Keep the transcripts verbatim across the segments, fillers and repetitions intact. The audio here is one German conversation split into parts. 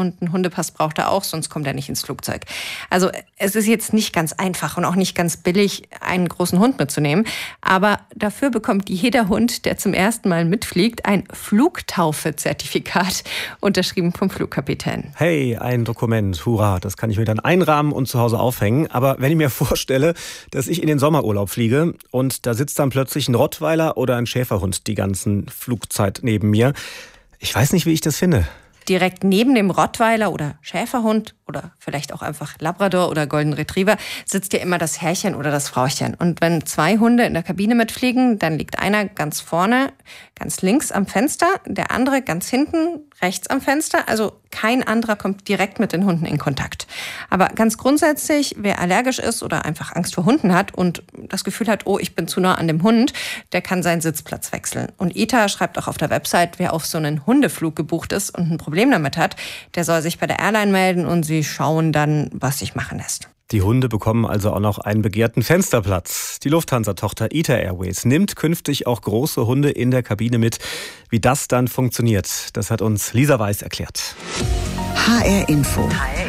und einen Hundepass braucht er auch, sonst kommt er nicht ins Flugzeug. Also es ist jetzt nicht ganz einfach und auch nicht ganz billig, einen großen Hund mitzunehmen. Aber dafür bekommt jeder Hund, der zum ersten Mal mitfliegt, ein Flugtaufe-Zertifikat, unterschrieben vom Flugkapitän. Hey, ein Dokument, hurra, das kann ich mir dann einrahmen und zu Hause aufhängen. Aber wenn ich mir vorstelle, dass ich in den Sommerurlaub fliege und da sitzt dann plötzlich ein Rottweiler oder ein Schäferhund die ganzen Flugzeit neben mir, ich weiß nicht, wie ich das finde. Direkt neben dem Rottweiler oder Schäferhund oder vielleicht auch einfach Labrador oder Golden Retriever sitzt ja immer das Herrchen oder das Frauchen. Und wenn zwei Hunde in der Kabine mitfliegen, dann liegt einer ganz vorne, ganz links am Fenster, der andere ganz hinten, rechts am Fenster. Also kein anderer kommt direkt mit den Hunden in Kontakt. Aber ganz grundsätzlich, wer allergisch ist oder einfach Angst vor Hunden hat und das Gefühl hat, oh, ich bin zu nah an dem Hund, der kann seinen Sitzplatz wechseln. Und I T A schreibt auch auf der Website, wer auf so einen Hundeflug gebucht ist und ein Problem damit hat, der soll sich bei der Airline melden und sie schauen dann, was sich machen lässt. Die Hunde bekommen also auch noch einen begehrten Fensterplatz. Die Lufthansa-Tochter I T A Airways nimmt künftig auch große Hunde in der Kabine mit. Wie das dann funktioniert, das hat uns Lisa Weiß erklärt. H R Info.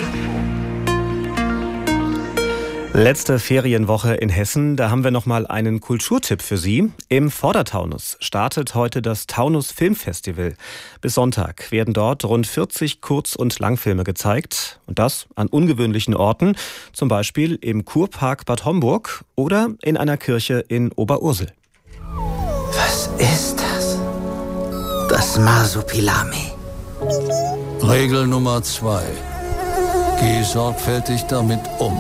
Letzte Ferienwoche in Hessen, da haben wir noch mal einen Kulturtipp für Sie. Im Vordertaunus startet heute das Taunus Filmfestival. Bis Sonntag werden dort rund vierzig Kurz- und Langfilme gezeigt. Und das an ungewöhnlichen Orten, zum Beispiel im Kurpark Bad Homburg oder in einer Kirche in Oberursel. Was ist das? Das Marsupilami. Regel Nummer zwei. Geh sorgfältig damit um.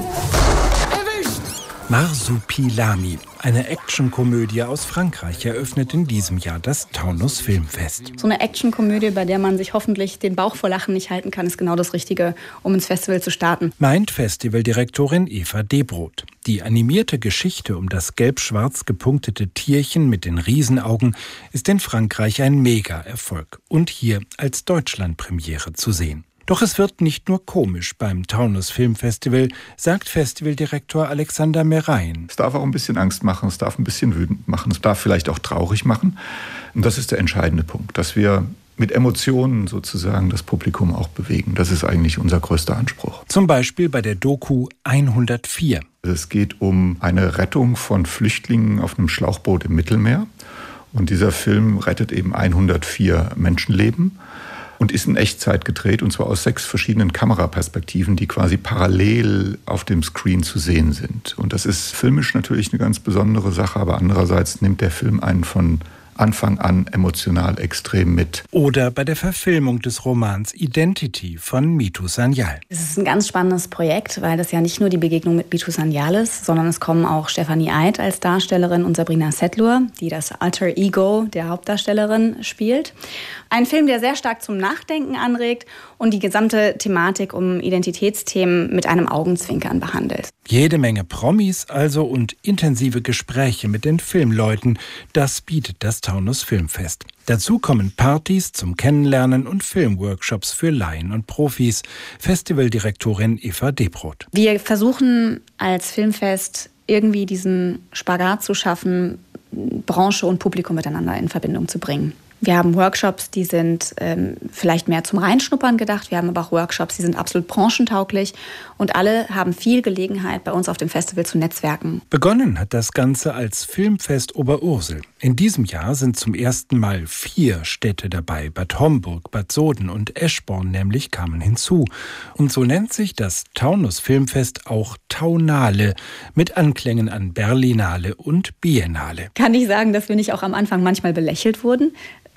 Marsupilami, eine Actionkomödie aus Frankreich, eröffnet in diesem Jahr das Taunus Filmfest. So eine Actionkomödie, bei der man sich hoffentlich den Bauch vor Lachen nicht halten kann, ist genau das Richtige, um ins Festival zu starten. Meint Festivaldirektorin Eva Debroth. Die animierte Geschichte um das gelb-schwarz gepunktete Tierchen mit den Riesenaugen ist in Frankreich ein Mega-Erfolg und hier als Deutschlandpremiere zu sehen. Doch es wird nicht nur komisch beim Taunus Filmfestival, sagt Festivaldirektor Alexander Merayen. Es darf auch ein bisschen Angst machen, es darf ein bisschen wütend machen, es darf vielleicht auch traurig machen. Und das ist der entscheidende Punkt, dass wir mit Emotionen sozusagen das Publikum auch bewegen. Das ist eigentlich unser größter Anspruch. Zum Beispiel bei der Doku hundertvier. Es geht um eine Rettung von Flüchtlingen auf einem Schlauchboot im Mittelmeer. Und dieser Film rettet eben hundertvier Menschenleben. Und ist in Echtzeit gedreht, und zwar aus sechs verschiedenen Kameraperspektiven, die quasi parallel auf dem Screen zu sehen sind. Und das ist filmisch natürlich eine ganz besondere Sache, aber andererseits nimmt der Film einen von Anfang an emotional extrem mit. Oder bei der Verfilmung des Romans Identity von Mitu Sanyal. Es ist ein ganz spannendes Projekt, weil das ja nicht nur die Begegnung mit Mitu Sanyal ist, sondern es kommen auch Stefanie Eid als Darstellerin und Sabrina Setlur, die das Alter Ego der Hauptdarstellerin spielt. Ein Film, der sehr stark zum Nachdenken anregt und die gesamte Thematik um Identitätsthemen mit einem Augenzwinkern behandelt. Jede Menge Promis also und intensive Gespräche mit den Filmleuten, das bietet das Taunus Filmfest. Dazu kommen Partys zum Kennenlernen und Filmworkshops für Laien und Profis. Festivaldirektorin Eva Debroth. Wir versuchen als Filmfest irgendwie diesen Spagat zu schaffen, Branche und Publikum miteinander in Verbindung zu bringen. Wir haben Workshops, die sind ähm, vielleicht mehr zum Reinschnuppern gedacht. Wir haben aber auch Workshops, die sind absolut branchentauglich. Und alle haben viel Gelegenheit, bei uns auf dem Festival zu netzwerken. Begonnen hat das Ganze als Filmfest Oberursel. In diesem Jahr sind zum ersten Mal vier Städte dabei. Bad Homburg, Bad Soden und Eschborn nämlich kamen hinzu. Und so nennt sich das Taunus Filmfest auch Taunale mit Anklängen an Berlinale und Biennale. Kann ich sagen, dass wir nicht auch am Anfang manchmal belächelt wurden?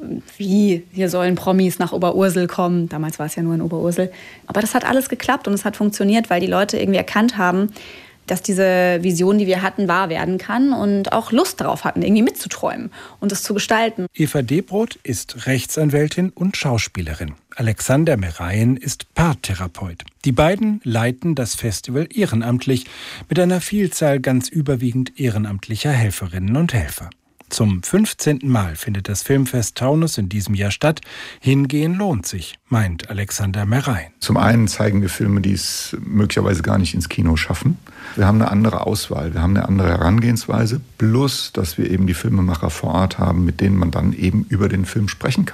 Wie, hier sollen Promis nach Oberursel kommen. Damals war es ja nur in Oberursel. Aber das hat alles geklappt und es hat funktioniert, weil die Leute irgendwie erkannt haben, dass diese Vision, die wir hatten, wahr werden kann und auch Lust darauf hatten, irgendwie mitzuträumen und es zu gestalten. Eva Debroth ist Rechtsanwältin und Schauspielerin. Alexander Merayen ist Paartherapeut. Die beiden leiten das Festival ehrenamtlich mit einer Vielzahl ganz überwiegend ehrenamtlicher Helferinnen und Helfer. Zum fünfzehnten Mal findet das Filmfest Taunus in diesem Jahr statt. Hingehen lohnt sich, meint Alexander Merayen. Zum einen zeigen wir Filme, die es möglicherweise gar nicht ins Kino schaffen. Wir haben eine andere Auswahl, wir haben eine andere Herangehensweise. Plus, dass wir eben die Filmemacher vor Ort haben, mit denen man dann eben über den Film sprechen kann.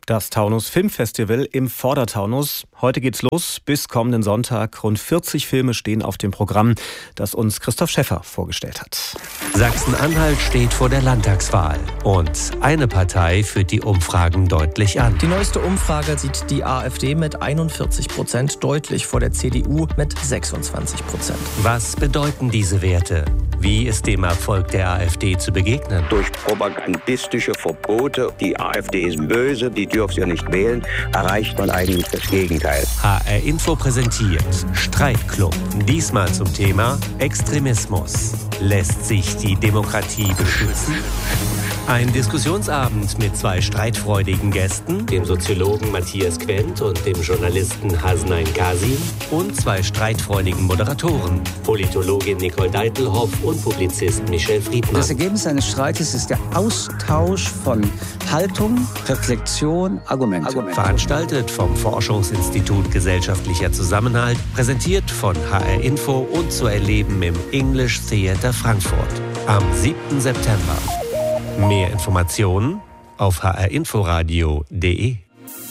Das Taunus Filmfestival im Vordertaunus. Heute geht's los. Bis kommenden Sonntag. Rund vierzig Filme stehen auf dem Programm, das uns Christoph Schäffer vorgestellt hat. Sachsen-Anhalt steht vor der Landtagswahl. Und eine Partei führt die Umfragen deutlich an. Die neueste Umfrage sieht die AfD mit einundvierzig Prozent deutlich vor der C D U mit sechsundzwanzig Prozent. Was bedeuten diese Werte? Wie ist dem Erfolg der AfD zu begegnen? Durch propagandistische Verbote, die AfD ist böse, die dürft ihr nicht wählen, erreicht man eigentlich das Gegenteil. H R Info präsentiert Streitclub. Diesmal zum Thema Extremismus. Lässt sich die Demokratie beschützen? Ein Diskussionsabend mit zwei streitfreudigen Gästen, dem Soziologen Matthias Quent und dem Journalisten Hasnain Kasim, und zwei streitfreudigen Moderatoren, Politologin Nicole Deitelhoff und Publizist Michel Friedmann. Das Ergebnis eines Streites ist der Austausch von Haltung, Reflexion, Argumente. Argumente. Veranstaltet vom Forschungsinstitut Gesellschaftlicher Zusammenhalt, präsentiert von H R Info und zu erleben im English Theater Frankfurt am siebten September. Mehr Informationen auf h r inforadio punkt d e.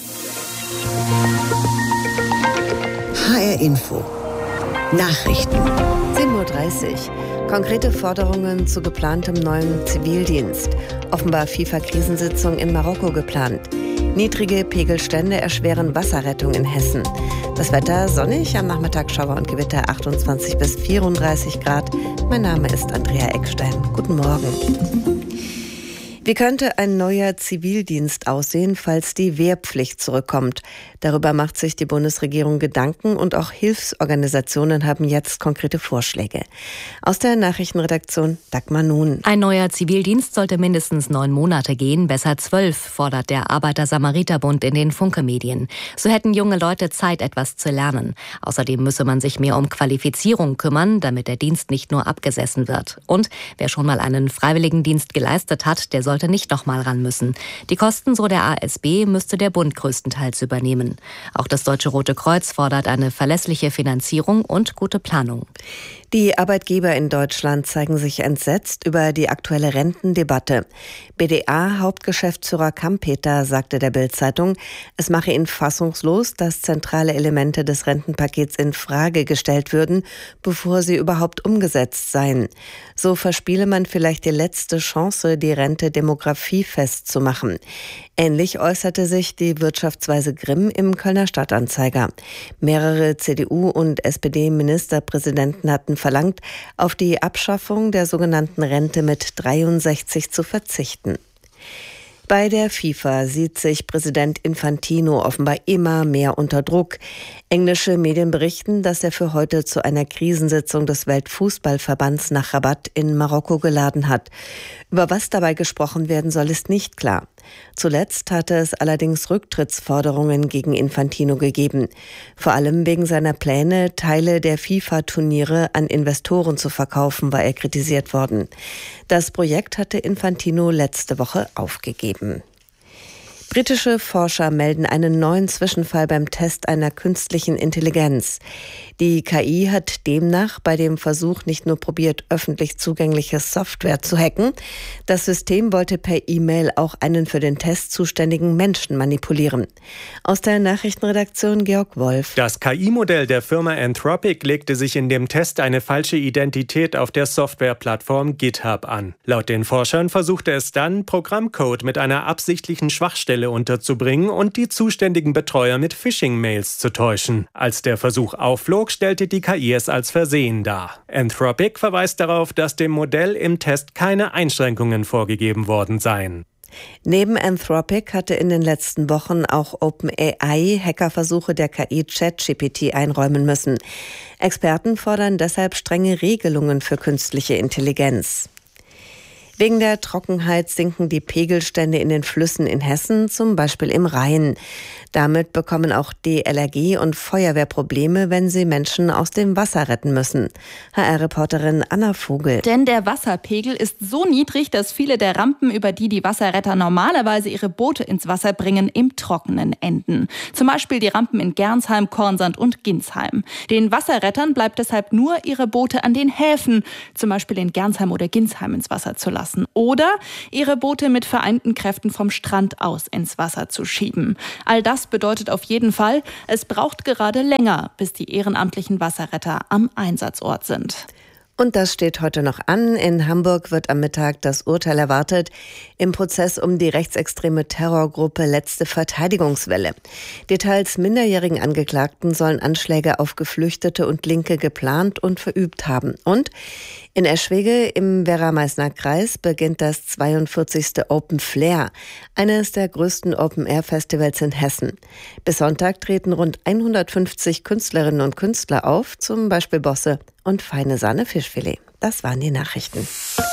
H R Info Nachrichten. zehn Uhr dreißig. Konkrete Forderungen zu geplantem neuen Zivildienst. Offenbar FIFA-Krisensitzung in Marokko geplant. Niedrige Pegelstände erschweren Wasserrettung in Hessen. Das Wetter sonnig, am Nachmittag Schauer und Gewitter achtundzwanzig bis vierunddreißig Grad. Mein Name ist Andrea Eckstein. Guten Morgen. Wie könnte ein neuer Zivildienst aussehen, falls die Wehrpflicht zurückkommt? Darüber macht sich die Bundesregierung Gedanken und auch Hilfsorganisationen haben jetzt konkrete Vorschläge. Aus der Nachrichtenredaktion Dagmar Nun. Ein neuer Zivildienst sollte mindestens neun Monate gehen, besser zwölf, fordert der Arbeiter-Samariter-Bund in den Funke-Medien. So hätten junge Leute Zeit, etwas zu lernen. Außerdem müsse man sich mehr um Qualifizierung kümmern, damit der Dienst nicht nur abgesessen wird. Und wer schon mal einen Freiwilligendienst geleistet hat, der sollte nicht noch mal ran müssen. Die Kosten, so der A S B, müsste der Bund größtenteils übernehmen. Auch das Deutsche Rote Kreuz fordert eine verlässliche Finanzierung und gute Planung. Die Arbeitgeber in Deutschland zeigen sich entsetzt über die aktuelle Rentendebatte. B D A-Hauptgeschäftsführer Kampeter sagte der Bild-Zeitung, es mache ihn fassungslos, dass zentrale Elemente des Rentenpakets in Frage gestellt würden, bevor sie überhaupt umgesetzt seien. So verspiele man vielleicht die letzte Chance, die Rente demografiefest zu machen. Ähnlich äußerte sich die Wirtschaftsweise Grimm im Kölner Stadtanzeiger. Mehrere C D U- und S P D-Ministerpräsidenten hatten verlangt, auf die Abschaffung der sogenannten Rente mit dreiundsechzig zu verzichten. Bei der FIFA sieht sich Präsident Infantino offenbar immer mehr unter Druck. Englische Medien berichten, dass er für heute zu einer Krisensitzung des Weltfußballverbands nach Rabat in Marokko geladen hat. Über was dabei gesprochen werden soll, ist nicht klar. Zuletzt hatte es allerdings Rücktrittsforderungen gegen Infantino gegeben. Vor allem wegen seiner Pläne, Teile der FIFA-Turniere an Investoren zu verkaufen, war er kritisiert worden. Das Projekt hatte Infantino letzte Woche aufgegeben. Britische Forscher melden einen neuen Zwischenfall beim Test einer künstlichen Intelligenz. Die K I hat demnach bei dem Versuch nicht nur probiert, öffentlich zugängliche Software zu hacken, das System wollte per E-Mail auch einen für den Test zuständigen Menschen manipulieren. Aus der Nachrichtenredaktion Georg Wolf. Das K I-Modell der Firma Anthropic legte sich in dem Test eine falsche Identität auf der Softwareplattform GitHub an. Laut den Forschern versuchte es dann, Programmcode mit einer absichtlichen Schwachstelle unterzubringen und die zuständigen Betreuer mit Phishing-Mails zu täuschen. Als der Versuch aufflog, stellte die K I es als Versehen dar. Anthropic verweist darauf, dass dem Modell im Test keine Einschränkungen vorgegeben worden seien. Neben Anthropic hatte in den letzten Wochen auch OpenAI Hackerversuche der K I ChatGPT einräumen müssen. Experten fordern deshalb strenge Regelungen für künstliche Intelligenz. Wegen der Trockenheit sinken die Pegelstände in den Flüssen in Hessen, zum Beispiel im Rhein. Damit bekommen auch D L R G und Feuerwehr Probleme, wenn sie Menschen aus dem Wasser retten müssen. H R-Reporterin Anna Vogel. Denn der Wasserpegel ist so niedrig, dass viele der Rampen, über die die Wasserretter normalerweise ihre Boote ins Wasser bringen, im Trockenen enden. Zum Beispiel die Rampen in Gernsheim, Kornsand und Ginsheim. Den Wasserrettern bleibt deshalb nur, ihre Boote an den Häfen, zum Beispiel in Gernsheim oder Ginsheim, ins Wasser zu lassen. lassen oder ihre Boote mit vereinten Kräften vom Strand aus ins Wasser zu schieben. All das bedeutet auf jeden Fall, es braucht gerade länger, bis die ehrenamtlichen Wasserretter am Einsatzort sind. Und das steht heute noch an. In Hamburg wird am Mittag das Urteil erwartet im Prozess um die rechtsextreme Terrorgruppe Letzte Verteidigungswelle. Die teils minderjährigen Angeklagten sollen Anschläge auf Geflüchtete und Linke geplant und verübt haben. Und in Eschwege im Werra-Meißner-Kreis beginnt das zweiundvierzigste Open Flair, eines der größten Open-Air-Festivals in Hessen. Bis Sonntag treten rund hundertfünfzig Künstlerinnen und Künstler auf, zum Beispiel Bosse und Feine Sahne Fischfilet. Das waren die Nachrichten.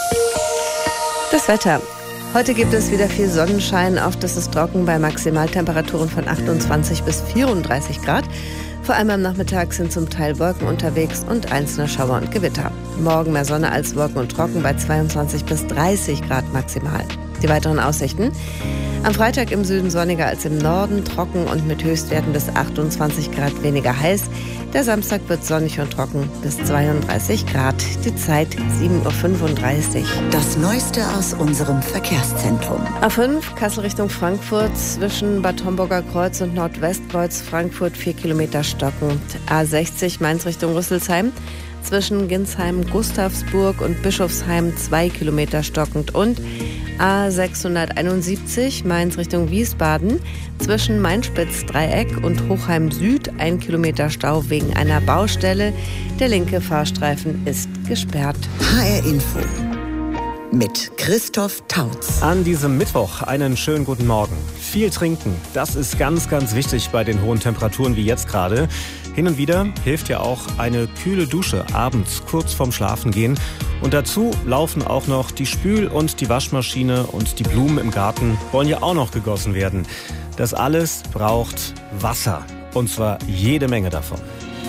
Das Wetter. Heute gibt es wieder viel Sonnenschein, oft ist es trocken bei Maximaltemperaturen von achtundzwanzig bis vierunddreißig Grad. Vor allem am Nachmittag sind zum Teil Wolken unterwegs und einzelne Schauer und Gewitter. Morgen mehr Sonne als Wolken und trocken bei zweiundzwanzig bis dreißig Grad maximal. Die weiteren Aussichten: am Freitag im Süden sonniger als im Norden, trocken und mit Höchstwerten bis achtundzwanzig Grad weniger heiß. Der Samstag wird sonnig und trocken bis zweiunddreißig Grad. Die Zeit sieben Uhr fünfunddreißig. Das Neueste aus unserem Verkehrszentrum. A fünf Kassel Richtung Frankfurt zwischen Bad Homburger Kreuz und Nordwestkreuz Frankfurt vier Kilometer stockend. A sechzig Mainz Richtung Rüsselsheim zwischen Ginsheim, Gustavsburg und Bischofsheim zwei Kilometer stockend und A sechshunderteinundsiebzig Mainz Richtung Wiesbaden zwischen Mainspitz-Dreieck und Hochheim Süd ein Kilometer Stau wegen einer Baustelle. Der linke Fahrstreifen ist gesperrt. H R Info mit Christoph Tautz. An diesem Mittwoch einen schönen guten Morgen. Viel trinken, das ist ganz, ganz wichtig bei den hohen Temperaturen wie jetzt gerade. Hin und wieder hilft ja auch eine kühle Dusche abends kurz vorm Schlafengehen. Und dazu laufen auch noch die Spül- und die Waschmaschine und die Blumen im Garten wollen ja auch noch gegossen werden. Das alles braucht Wasser. Und zwar jede Menge davon.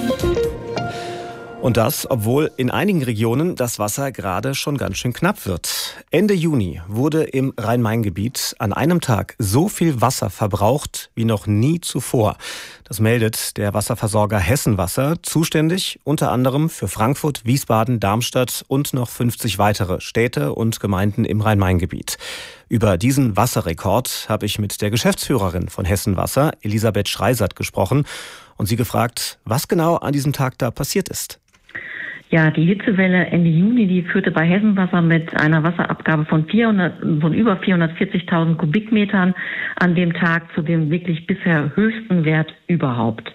Und das, obwohl in einigen Regionen das Wasser gerade schon ganz schön knapp wird. Ende Juni wurde im Rhein-Main-Gebiet an einem Tag so viel Wasser verbraucht wie noch nie zuvor. Das meldet der Wasserversorger Hessenwasser, zuständig unter anderem für Frankfurt, Wiesbaden, Darmstadt und noch fünfzig weitere Städte und Gemeinden im Rhein-Main-Gebiet. Über diesen Wasserrekord habe ich mit der Geschäftsführerin von Hessenwasser, Elisabeth Schreisert, gesprochen und sie gefragt, was genau an diesem Tag da passiert ist. Ja, die Hitzewelle Ende Juni, die führte bei Hessenwasser mit einer Wasserabgabe von vierhundert, von über vierhundertvierzigtausend Kubikmetern an dem Tag zu dem wirklich bisher höchsten Wert überhaupt.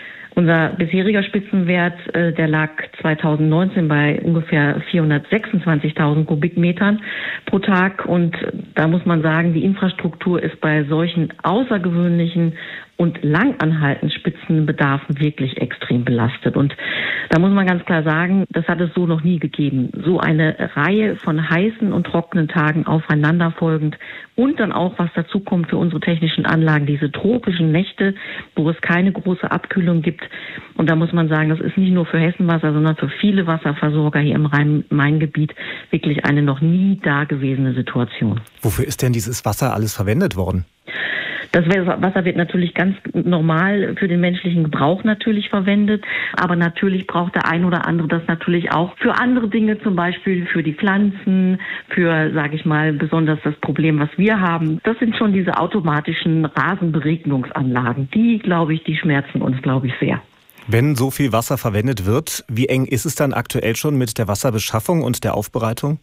Unser bisheriger Spitzenwert, äh, der lag zweitausendneunzehn bei ungefähr vierhundertsechsundzwanzigtausend Kubikmetern pro Tag. Und da muss man sagen, die Infrastruktur ist bei solchen außergewöhnlichen und langanhaltenden Spitzenbedarfen wirklich extrem belastet. Und da muss man ganz klar sagen, das hat es so noch nie gegeben. So eine Reihe von heißen und trockenen Tagen aufeinanderfolgend und dann auch, was dazu kommt für unsere technischen Anlagen, diese tropischen Nächte, wo es keine große Abkühlung gibt. Und da muss man sagen, das ist nicht nur für Hessenwasser, sondern für viele Wasserversorger hier im Rhein-Main-Gebiet wirklich eine noch nie dagewesene Situation. Wofür ist denn dieses Wasser alles verwendet worden? Das Wasser wird natürlich ganz normal für den menschlichen Gebrauch natürlich verwendet. Aber natürlich braucht der ein oder andere das natürlich auch für andere Dinge, zum Beispiel für die Pflanzen, für, sage ich mal, besonders das Problem, was wir haben. Das sind schon diese automatischen Rasenberegnungsanlagen. Die, glaube ich, die schmerzen uns, glaube ich, sehr. Wenn so viel Wasser verwendet wird, wie eng ist es dann aktuell schon mit der Wasserbeschaffung und der Aufbereitung?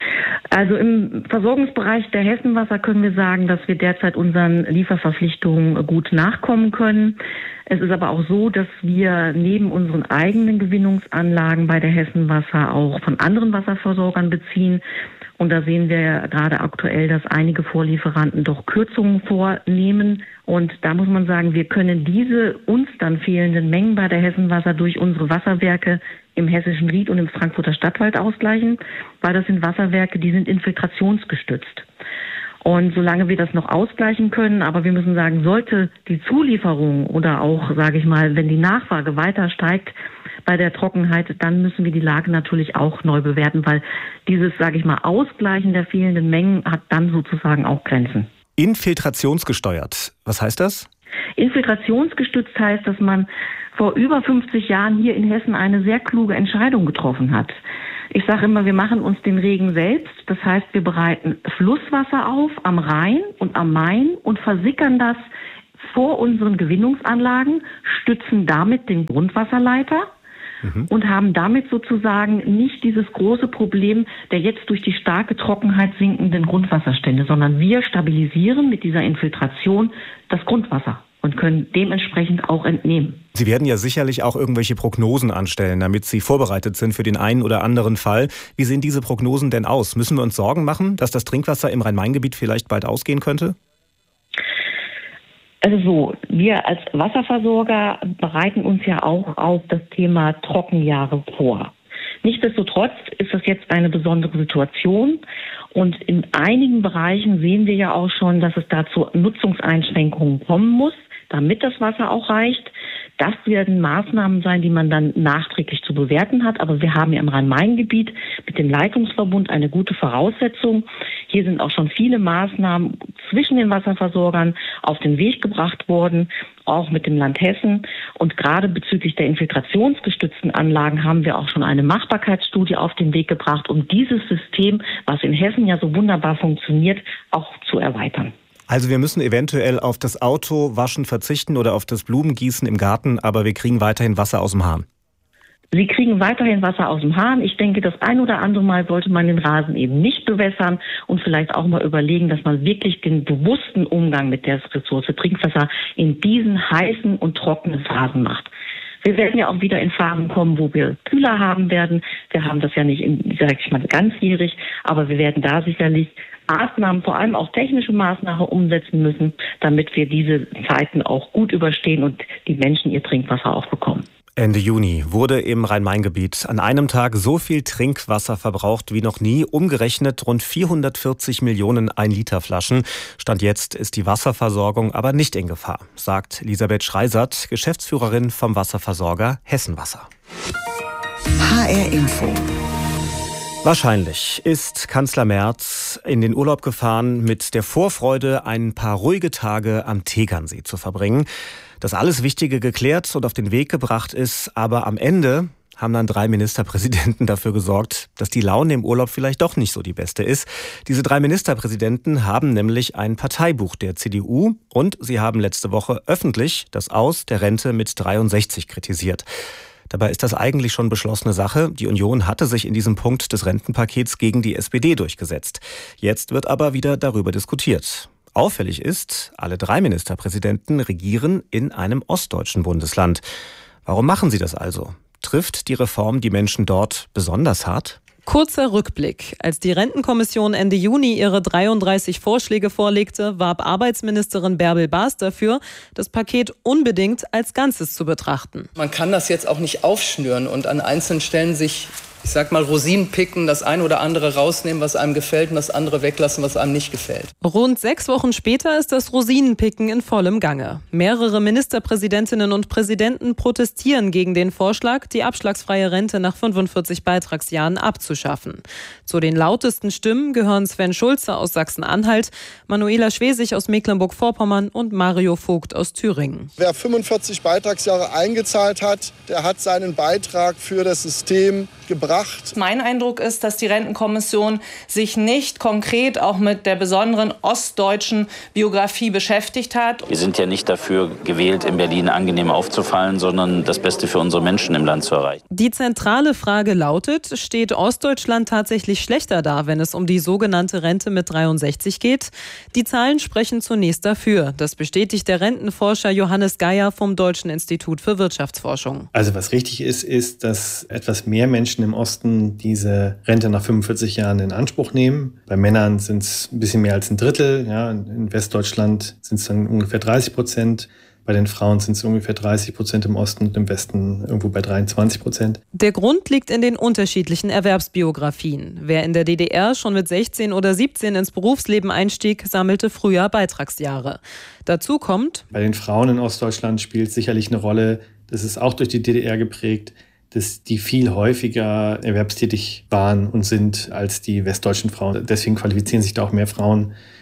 Also im Versorgungsbereich der Hessenwasser können wir sagen, dass wir derzeit unseren Lieferverpflichtungen gut nachkommen können. Es ist aber auch so, dass wir neben unseren eigenen Gewinnungsanlagen bei der Hessenwasser auch von anderen Wasserversorgern beziehen. Und da sehen wir gerade aktuell, dass einige Vorlieferanten doch Kürzungen vornehmen. Und da muss man sagen, wir können diese uns dann fehlenden Mengen bei der Hessenwasser durch unsere Wasserwerke im Hessischen Ried und im Frankfurter Stadtwald ausgleichen, weil das sind Wasserwerke, die sind infiltrationsgestützt. Und solange wir das noch ausgleichen können, aber wir müssen sagen, sollte die Zulieferung oder auch, sage ich mal, wenn die Nachfrage weiter steigt bei der Trockenheit, dann müssen wir die Lage natürlich auch neu bewerten, weil dieses, sage ich mal, Ausgleichen der fehlenden Mengen hat dann sozusagen auch Grenzen. Infiltrationsgesteuert, was heißt das? Infiltrationsgestützt heißt, dass man vor über fünfzig Jahren hier in Hessen eine sehr kluge Entscheidung getroffen hat. Ich sage immer, wir machen uns den Regen selbst. Das heißt, wir bereiten Flusswasser auf am Rhein und am Main und versickern das vor unseren Gewinnungsanlagen, stützen damit den Grundwasserleiter mhm. und haben damit sozusagen nicht dieses große Problem der jetzt durch die starke Trockenheit sinkenden Grundwasserstände, sondern wir stabilisieren mit dieser Infiltration das Grundwasser und können dementsprechend auch entnehmen. Sie werden ja sicherlich auch irgendwelche Prognosen anstellen, damit Sie vorbereitet sind für den einen oder anderen Fall. Wie sehen diese Prognosen denn aus? Müssen wir uns Sorgen machen, dass das Trinkwasser im Rhein-Main-Gebiet vielleicht bald ausgehen könnte? Also so, wir als Wasserversorger bereiten uns ja auch auf das Thema Trockenjahre vor. Nichtsdestotrotz ist das jetzt eine besondere Situation und in einigen Bereichen sehen wir ja auch schon, dass es da zu Nutzungseinschränkungen kommen muss, damit das Wasser auch reicht. Das werden Maßnahmen sein, die man dann nachträglich zu bewerten hat. Aber wir haben ja im Rhein-Main-Gebiet mit dem Leitungsverbund eine gute Voraussetzung. Hier sind auch schon viele Maßnahmen zwischen den Wasserversorgern auf den Weg gebracht worden, auch mit dem Land Hessen. Und gerade bezüglich der infiltrationsgestützten Anlagen haben wir auch schon eine Machbarkeitsstudie auf den Weg gebracht, um dieses System, was in Hessen ja so wunderbar funktioniert, auch zu erweitern. Also wir müssen eventuell auf das Autowaschen verzichten oder auf das Blumengießen im Garten, aber wir kriegen weiterhin Wasser aus dem Hahn. Sie kriegen weiterhin Wasser aus dem Hahn. Ich denke, das ein oder andere Mal sollte man den Rasen eben nicht bewässern und vielleicht auch mal überlegen, dass man wirklich den bewussten Umgang mit der Ressource Trinkwasser in diesen heißen und trockenen Phasen macht. Wir werden ja auch wieder in Phasen kommen, wo wir kühler haben werden. Wir haben das ja nicht, in, sag ich mal, ganzjährig, aber wir werden da sicherlich Maßnahmen, vor allem auch technische Maßnahmen umsetzen müssen, damit wir diese Zeiten auch gut überstehen und die Menschen ihr Trinkwasser auch bekommen. Ende Juni wurde im Rhein-Main-Gebiet an einem Tag so viel Trinkwasser verbraucht wie noch nie, umgerechnet rund vierhundertvierzig Millionen ein-Liter-Flaschen. Stand jetzt ist die Wasserversorgung aber nicht in Gefahr, sagt Elisabeth Schreisert, Geschäftsführerin vom Wasserversorger Hessenwasser. H R Info. Wahrscheinlich ist Kanzler Merz in den Urlaub gefahren mit der Vorfreude, ein paar ruhige Tage am Tegernsee zu verbringen. Dass alles Wichtige geklärt und auf den Weg gebracht ist, aber am Ende haben dann drei Ministerpräsidenten dafür gesorgt, dass die Laune im Urlaub vielleicht doch nicht so die beste ist. Diese drei Ministerpräsidenten haben nämlich ein Parteibuch der C D U und sie haben letzte Woche öffentlich das Aus der Rente mit dreiundsechzig kritisiert. Dabei ist das eigentlich schon beschlossene Sache. Die Union hatte sich in diesem Punkt des Rentenpakets gegen die S P D durchgesetzt. Jetzt wird aber wieder darüber diskutiert. Auffällig ist, alle drei Ministerpräsidenten regieren in einem ostdeutschen Bundesland. Warum machen sie das also? Trifft die Reform die Menschen dort besonders hart? Kurzer Rückblick. Als die Rentenkommission Ende Juni ihre dreiunddreißig Vorschläge vorlegte, warb Arbeitsministerin Bärbel Baas dafür, das Paket unbedingt als Ganzes zu betrachten. Man kann das jetzt auch nicht aufschnüren und an einzelnen Stellen sich, ich sag mal, Rosinen picken, das eine oder andere rausnehmen, was einem gefällt und das andere weglassen, was einem nicht gefällt. Rund sechs Wochen später ist das Rosinenpicken in vollem Gange. Mehrere Ministerpräsidentinnen und Präsidenten protestieren gegen den Vorschlag, die abschlagsfreie Rente nach fünfundvierzig Beitragsjahren abzuschaffen. Zu den lautesten Stimmen gehören Sven Schulze aus Sachsen-Anhalt, Manuela Schwesig aus Mecklenburg-Vorpommern und Mario Vogt aus Thüringen. Wer fünfundvierzig Beitragsjahre eingezahlt hat, der hat seinen Beitrag für das System gebracht. Mein Eindruck ist, dass die Rentenkommission sich nicht konkret auch mit der besonderen ostdeutschen Biografie beschäftigt hat. Wir sind ja nicht dafür gewählt, in Berlin angenehm aufzufallen, sondern das Beste für unsere Menschen im Land zu erreichen. Die zentrale Frage lautet, steht Ostdeutschland tatsächlich schlechter da, wenn es um die sogenannte Rente mit dreiundsechzig geht? Die Zahlen sprechen zunächst dafür. Das bestätigt der Rentenforscher Johannes Geier vom Deutschen Institut für Wirtschaftsforschung. Also was richtig ist, ist, dass etwas mehr Menschen im Osten diese Rente nach fünfundvierzig Jahren in Anspruch nehmen. Bei Männern sind es ein bisschen mehr als ein Drittel. Ja, in Westdeutschland sind es dann ungefähr dreißig Prozent. Bei den Frauen sind es ungefähr dreißig Prozent im Osten und im Westen irgendwo bei dreiundzwanzig Prozent. Der Grund liegt in den unterschiedlichen Erwerbsbiografien. Wer in der D D R schon mit sechzehn oder siebzehn ins Berufsleben einstieg, sammelte früher Beitragsjahre. Dazu kommt, bei den Frauen in Ostdeutschland spielt sicherlich eine Rolle, das ist auch durch die D D R geprägt, dass die viel häufiger erwerbstätig waren und sind als die westdeutschen Frauen. Deswegen qualifizieren sich da auch mehr Frauen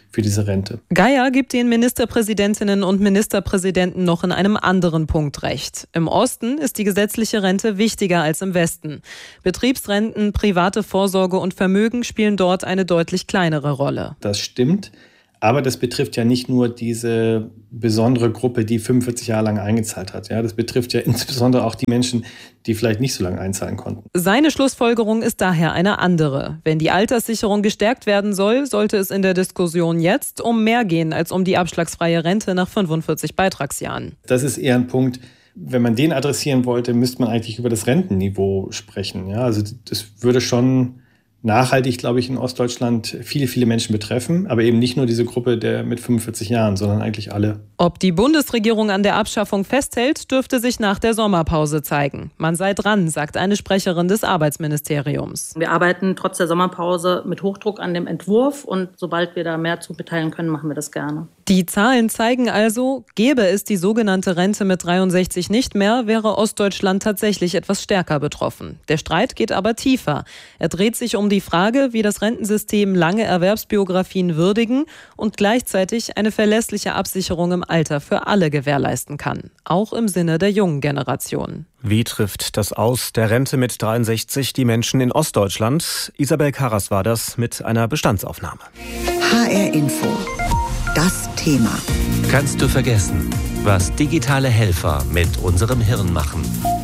für diese Rente. Geier gibt den Ministerpräsidentinnen und Ministerpräsidenten noch in einem anderen Punkt recht. Im Osten ist die gesetzliche Rente wichtiger als im Westen. Betriebsrenten, private Vorsorge und Vermögen spielen dort eine deutlich kleinere Rolle. Das stimmt. Aber das betrifft ja nicht nur diese besondere Gruppe, die fünfundvierzig Jahre lang eingezahlt hat. Ja, das betrifft ja insbesondere auch die Menschen, die vielleicht nicht so lange einzahlen konnten. Seine Schlussfolgerung ist daher eine andere. Wenn die Alterssicherung gestärkt werden soll, sollte es in der Diskussion jetzt um mehr gehen als um die abschlagsfreie Rente nach fünfundvierzig Beitragsjahren. Das ist eher ein Punkt, wenn man den adressieren wollte, müsste man eigentlich über das Rentenniveau sprechen. Ja, also das würde schon nachhaltig, glaube ich, in Ostdeutschland viele, viele Menschen betreffen, aber eben nicht nur diese Gruppe der mit fünfundvierzig Jahren, sondern eigentlich alle. Ob die Bundesregierung an der Abschaffung festhält, dürfte sich nach der Sommerpause zeigen. Man sei dran, sagt eine Sprecherin des Arbeitsministeriums. Wir arbeiten trotz der Sommerpause mit Hochdruck an dem Entwurf und sobald wir da mehr zu mitteilen können, machen wir das gerne. Die Zahlen zeigen also, gäbe es die sogenannte Rente mit dreiundsechzig nicht mehr, wäre Ostdeutschland tatsächlich etwas stärker betroffen. Der Streit geht aber tiefer. Er dreht sich um die Frage, wie das Rentensystem lange Erwerbsbiografien würdigen und gleichzeitig eine verlässliche Absicherung im Alter für alle gewährleisten kann. Auch im Sinne der jungen Generation. Wie trifft das Aus der Rente mit dreiundsechzig die Menschen in Ostdeutschland? Isabel Karras war das mit einer Bestandsaufnahme. H R Info. Das Thema. Kannst du vergessen, was digitale Helfer mit unserem Hirn machen?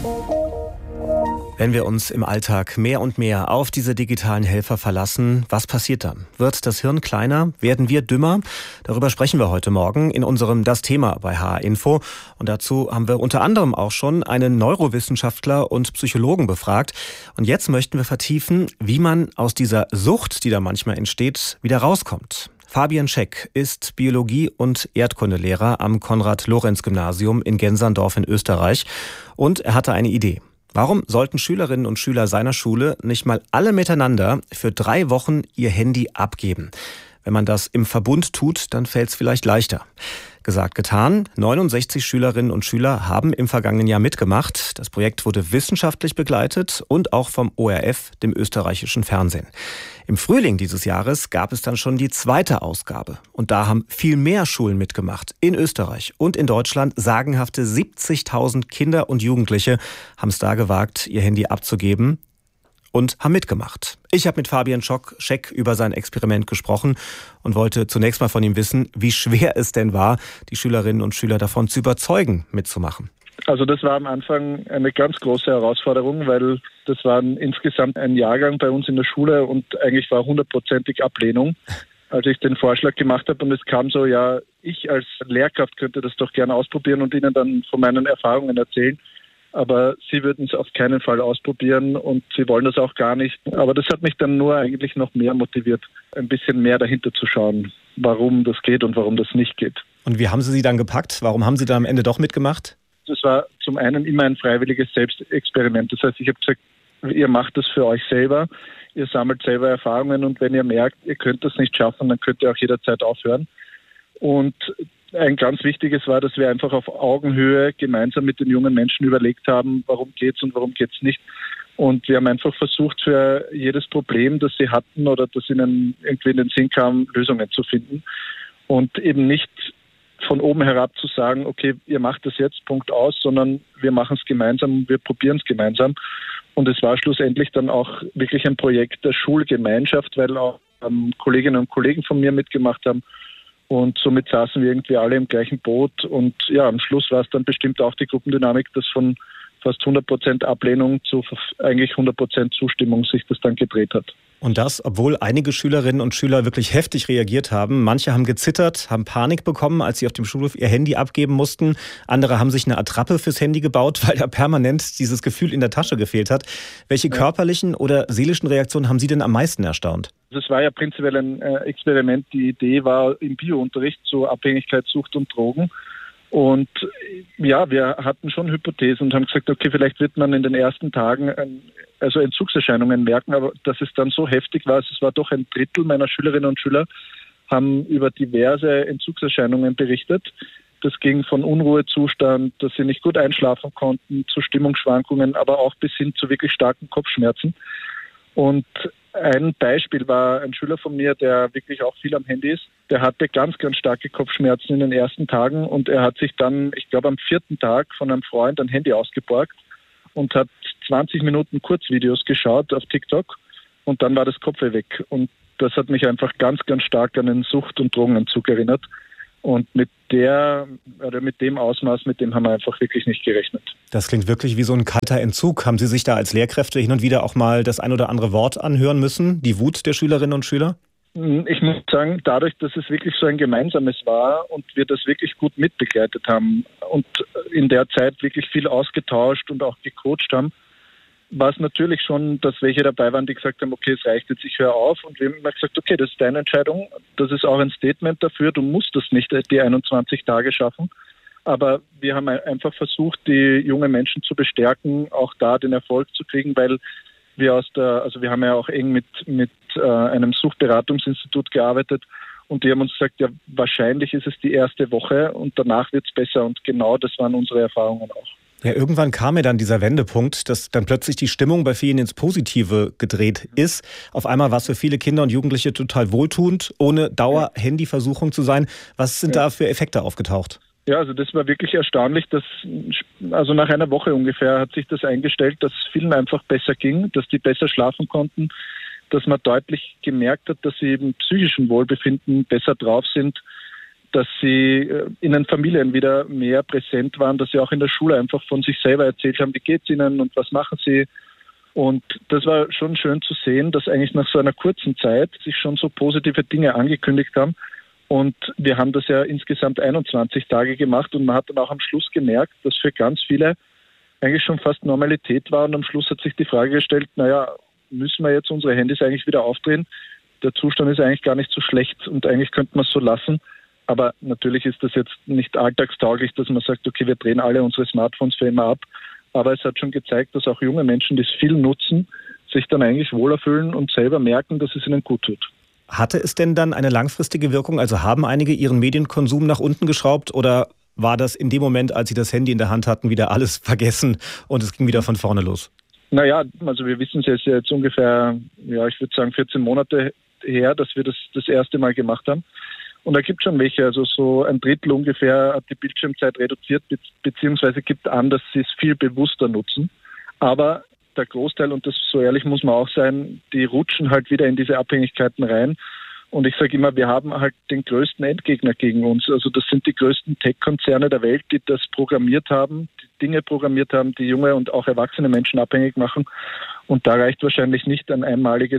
Wenn wir uns im Alltag mehr und mehr auf diese digitalen Helfer verlassen, was passiert dann? Wird das Hirn kleiner? Werden wir dümmer? Darüber sprechen wir heute Morgen in unserem Das Thema bei H R Info. Und dazu haben wir unter anderem auch schon einen Neurowissenschaftler und Psychologen befragt. Und jetzt möchten wir vertiefen, wie man aus dieser Sucht, die da manchmal entsteht, wieder rauskommt. Fabian Scheck ist Biologie- und Erdkundelehrer am Konrad-Lorenz-Gymnasium in Genserndorf in Österreich. Und er hatte eine Idee. Warum sollten Schülerinnen und Schüler seiner Schule nicht mal alle miteinander für drei Wochen ihr Handy abgeben? Wenn man das im Verbund tut, dann fällt es vielleicht leichter. Gesagt, getan. neunundsechzig Schülerinnen und Schüler haben im vergangenen Jahr mitgemacht. Das Projekt wurde wissenschaftlich begleitet und auch vom O R F, dem österreichischen Fernsehen. Im Frühling dieses Jahres gab es dann schon die zweite Ausgabe. Und da haben viel mehr Schulen mitgemacht. In Österreich und in Deutschland sagenhafte siebzigtausend Kinder und Jugendliche haben es da gewagt, ihr Handy abzugeben und haben mitgemacht. Ich habe mit Fabian Scheck über sein Experiment gesprochen und wollte zunächst mal von ihm wissen, wie schwer es denn war, die Schülerinnen und Schüler davon zu überzeugen, mitzumachen. Also das war am Anfang eine ganz große Herausforderung, weil das war insgesamt ein Jahrgang bei uns in der Schule und eigentlich war hundertprozentig Ablehnung, als ich den Vorschlag gemacht habe. Und es kam so, ja, ich als Lehrkraft könnte das doch gerne ausprobieren und Ihnen dann von meinen Erfahrungen erzählen. Aber sie würden es auf keinen Fall ausprobieren und sie wollen das auch gar nicht. Aber das hat mich dann nur eigentlich noch mehr motiviert, ein bisschen mehr dahinter zu schauen, warum das geht und warum das nicht geht. Und wie haben Sie sie dann gepackt? Warum haben Sie dann am Ende doch mitgemacht? Das war zum einen immer ein freiwilliges Selbstexperiment. Das heißt, ich habe gesagt, ihr macht das für euch selber, ihr sammelt selber Erfahrungen und wenn ihr merkt, ihr könnt das nicht schaffen, dann könnt ihr auch jederzeit aufhören. Und ein ganz wichtiges war, dass wir einfach auf Augenhöhe gemeinsam mit den jungen Menschen überlegt haben, warum geht's und warum geht's nicht. Und wir haben einfach versucht, für jedes Problem, das sie hatten oder das ihnen irgendwie in den Sinn kam, Lösungen zu finden. Und eben nicht von oben herab zu sagen, okay, ihr macht das jetzt, Punkt aus, sondern wir machen es gemeinsam, wir probieren es gemeinsam. Und es war schlussendlich dann auch wirklich ein Projekt der Schulgemeinschaft, weil auch ähm, Kolleginnen und Kollegen von mir mitgemacht haben. Und somit saßen wir irgendwie alle im gleichen Boot. Und ja, am Schluss war es dann bestimmt auch die Gruppendynamik, dass von fast hundert Prozent Ablehnung zu eigentlich hundert Prozent Zustimmung sich das dann gedreht hat. Und das, obwohl einige Schülerinnen und Schüler wirklich heftig reagiert haben. Manche haben gezittert, haben Panik bekommen, als sie auf dem Schulhof ihr Handy abgeben mussten. Andere haben sich eine Attrappe fürs Handy gebaut, weil da permanent dieses Gefühl in der Tasche gefehlt hat. Welche ja. körperlichen oder seelischen Reaktionen haben Sie denn am meisten erstaunt? Das war ja prinzipiell ein Experiment. Die Idee war im Biounterricht zu Abhängigkeit, Sucht und Drogen. Und ja, wir hatten schon Hypothesen und haben gesagt, okay, vielleicht wird man in den ersten Tagen ein, also Entzugserscheinungen merken, aber dass es dann so heftig war, es war doch ein Drittel meiner Schülerinnen und Schüler haben über diverse Entzugserscheinungen berichtet. Das ging von Unruhezustand, dass sie nicht gut einschlafen konnten, zu Stimmungsschwankungen, aber auch bis hin zu wirklich starken Kopfschmerzen. Und ein Beispiel war ein Schüler von mir, der wirklich auch viel am Handy ist. Der hatte ganz, ganz starke Kopfschmerzen in den ersten Tagen und er hat sich dann, ich glaube am vierten Tag von einem Freund ein Handy ausgeborgt und hat zwanzig Minuten Kurzvideos geschaut auf TikTok und dann war das Kopfweh weg. Und das hat mich einfach ganz, ganz stark an den Sucht- und Drogenentzug erinnert. Und mit der oder mit dem Ausmaß, mit dem haben wir einfach wirklich nicht gerechnet. Das klingt wirklich wie so ein kalter Entzug. Haben Sie sich da als Lehrkräfte hin und wieder auch mal das ein oder andere Wort anhören müssen? Die Wut der Schülerinnen und Schüler? Ich muss sagen, dadurch, dass es wirklich so ein gemeinsames war und wir das wirklich gut mitbegleitet haben und in der Zeit wirklich viel ausgetauscht und auch gecoacht haben, war es natürlich schon, dass welche dabei waren, die gesagt haben, okay, es reicht jetzt, ich höre auf. Und wir haben immer gesagt, okay, das ist deine Entscheidung. Das ist auch ein Statement dafür. Du musst das nicht die einundzwanzig Tage schaffen. Aber wir haben einfach versucht, die jungen Menschen zu bestärken, auch da den Erfolg zu kriegen, weil wir aus der, also wir haben ja auch eng mit, mit äh, einem Suchtberatungsinstitut gearbeitet und die haben uns gesagt, ja, wahrscheinlich ist es die erste Woche und danach wird es besser. Und genau das waren unsere Erfahrungen auch. Ja, irgendwann kam mir dann dieser Wendepunkt, dass dann plötzlich die Stimmung bei vielen ins Positive gedreht ist. Auf einmal war es für viele Kinder und Jugendliche total wohltuend, ohne Dauer-Handyversuchung zu sein. Was sind ja. da für Effekte aufgetaucht? Ja, also das war wirklich erstaunlich, dass also nach einer Woche ungefähr hat sich das eingestellt, dass es vielen einfach besser ging, dass die besser schlafen konnten, dass man deutlich gemerkt hat, dass sie im psychischen Wohlbefinden besser drauf sind, dass sie in den Familien wieder mehr präsent waren, dass sie auch in der Schule einfach von sich selber erzählt haben, wie geht's ihnen und was machen sie. Und das war schon schön zu sehen, dass eigentlich nach so einer kurzen Zeit sich schon so positive Dinge angekündigt haben. Und wir haben das ja insgesamt einundzwanzig Tage gemacht und man hat dann auch am Schluss gemerkt, dass für ganz viele eigentlich schon fast Normalität war. Und am Schluss hat sich die Frage gestellt, naja, müssen wir jetzt unsere Handys eigentlich wieder aufdrehen? Der Zustand ist eigentlich gar nicht so schlecht und eigentlich könnte man es so lassen. Aber natürlich ist das jetzt nicht alltagstauglich, dass man sagt, okay, wir drehen alle unsere Smartphones für immer ab. Aber es hat schon gezeigt, dass auch junge Menschen, die es viel nutzen, sich dann eigentlich wohler fühlen und selber merken, dass es ihnen gut tut. Hatte es denn dann eine langfristige Wirkung? Also haben einige ihren Medienkonsum nach unten geschraubt oder war das in dem Moment, als sie das Handy in der Hand hatten, wieder alles vergessen und es ging wieder von vorne los? Naja, also wir wissen es jetzt, jetzt ungefähr, ja, ich würde sagen vierzehn Monate her, dass wir das das erste Mal gemacht haben. Und da gibt es schon welche, also so ein Drittel ungefähr hat die Bildschirmzeit reduziert, be- beziehungsweise gibt an, dass sie es viel bewusster nutzen. Aber der Großteil, und das so ehrlich muss man auch sein, die rutschen halt wieder in diese Abhängigkeiten rein. Und ich sage immer, wir haben halt den größten Endgegner gegen uns. Also das sind die größten Tech-Konzerne der Welt, die das programmiert haben, die Dinge programmiert haben, die junge und auch erwachsene Menschen abhängig machen. Und da reicht wahrscheinlich nicht ein einmaliges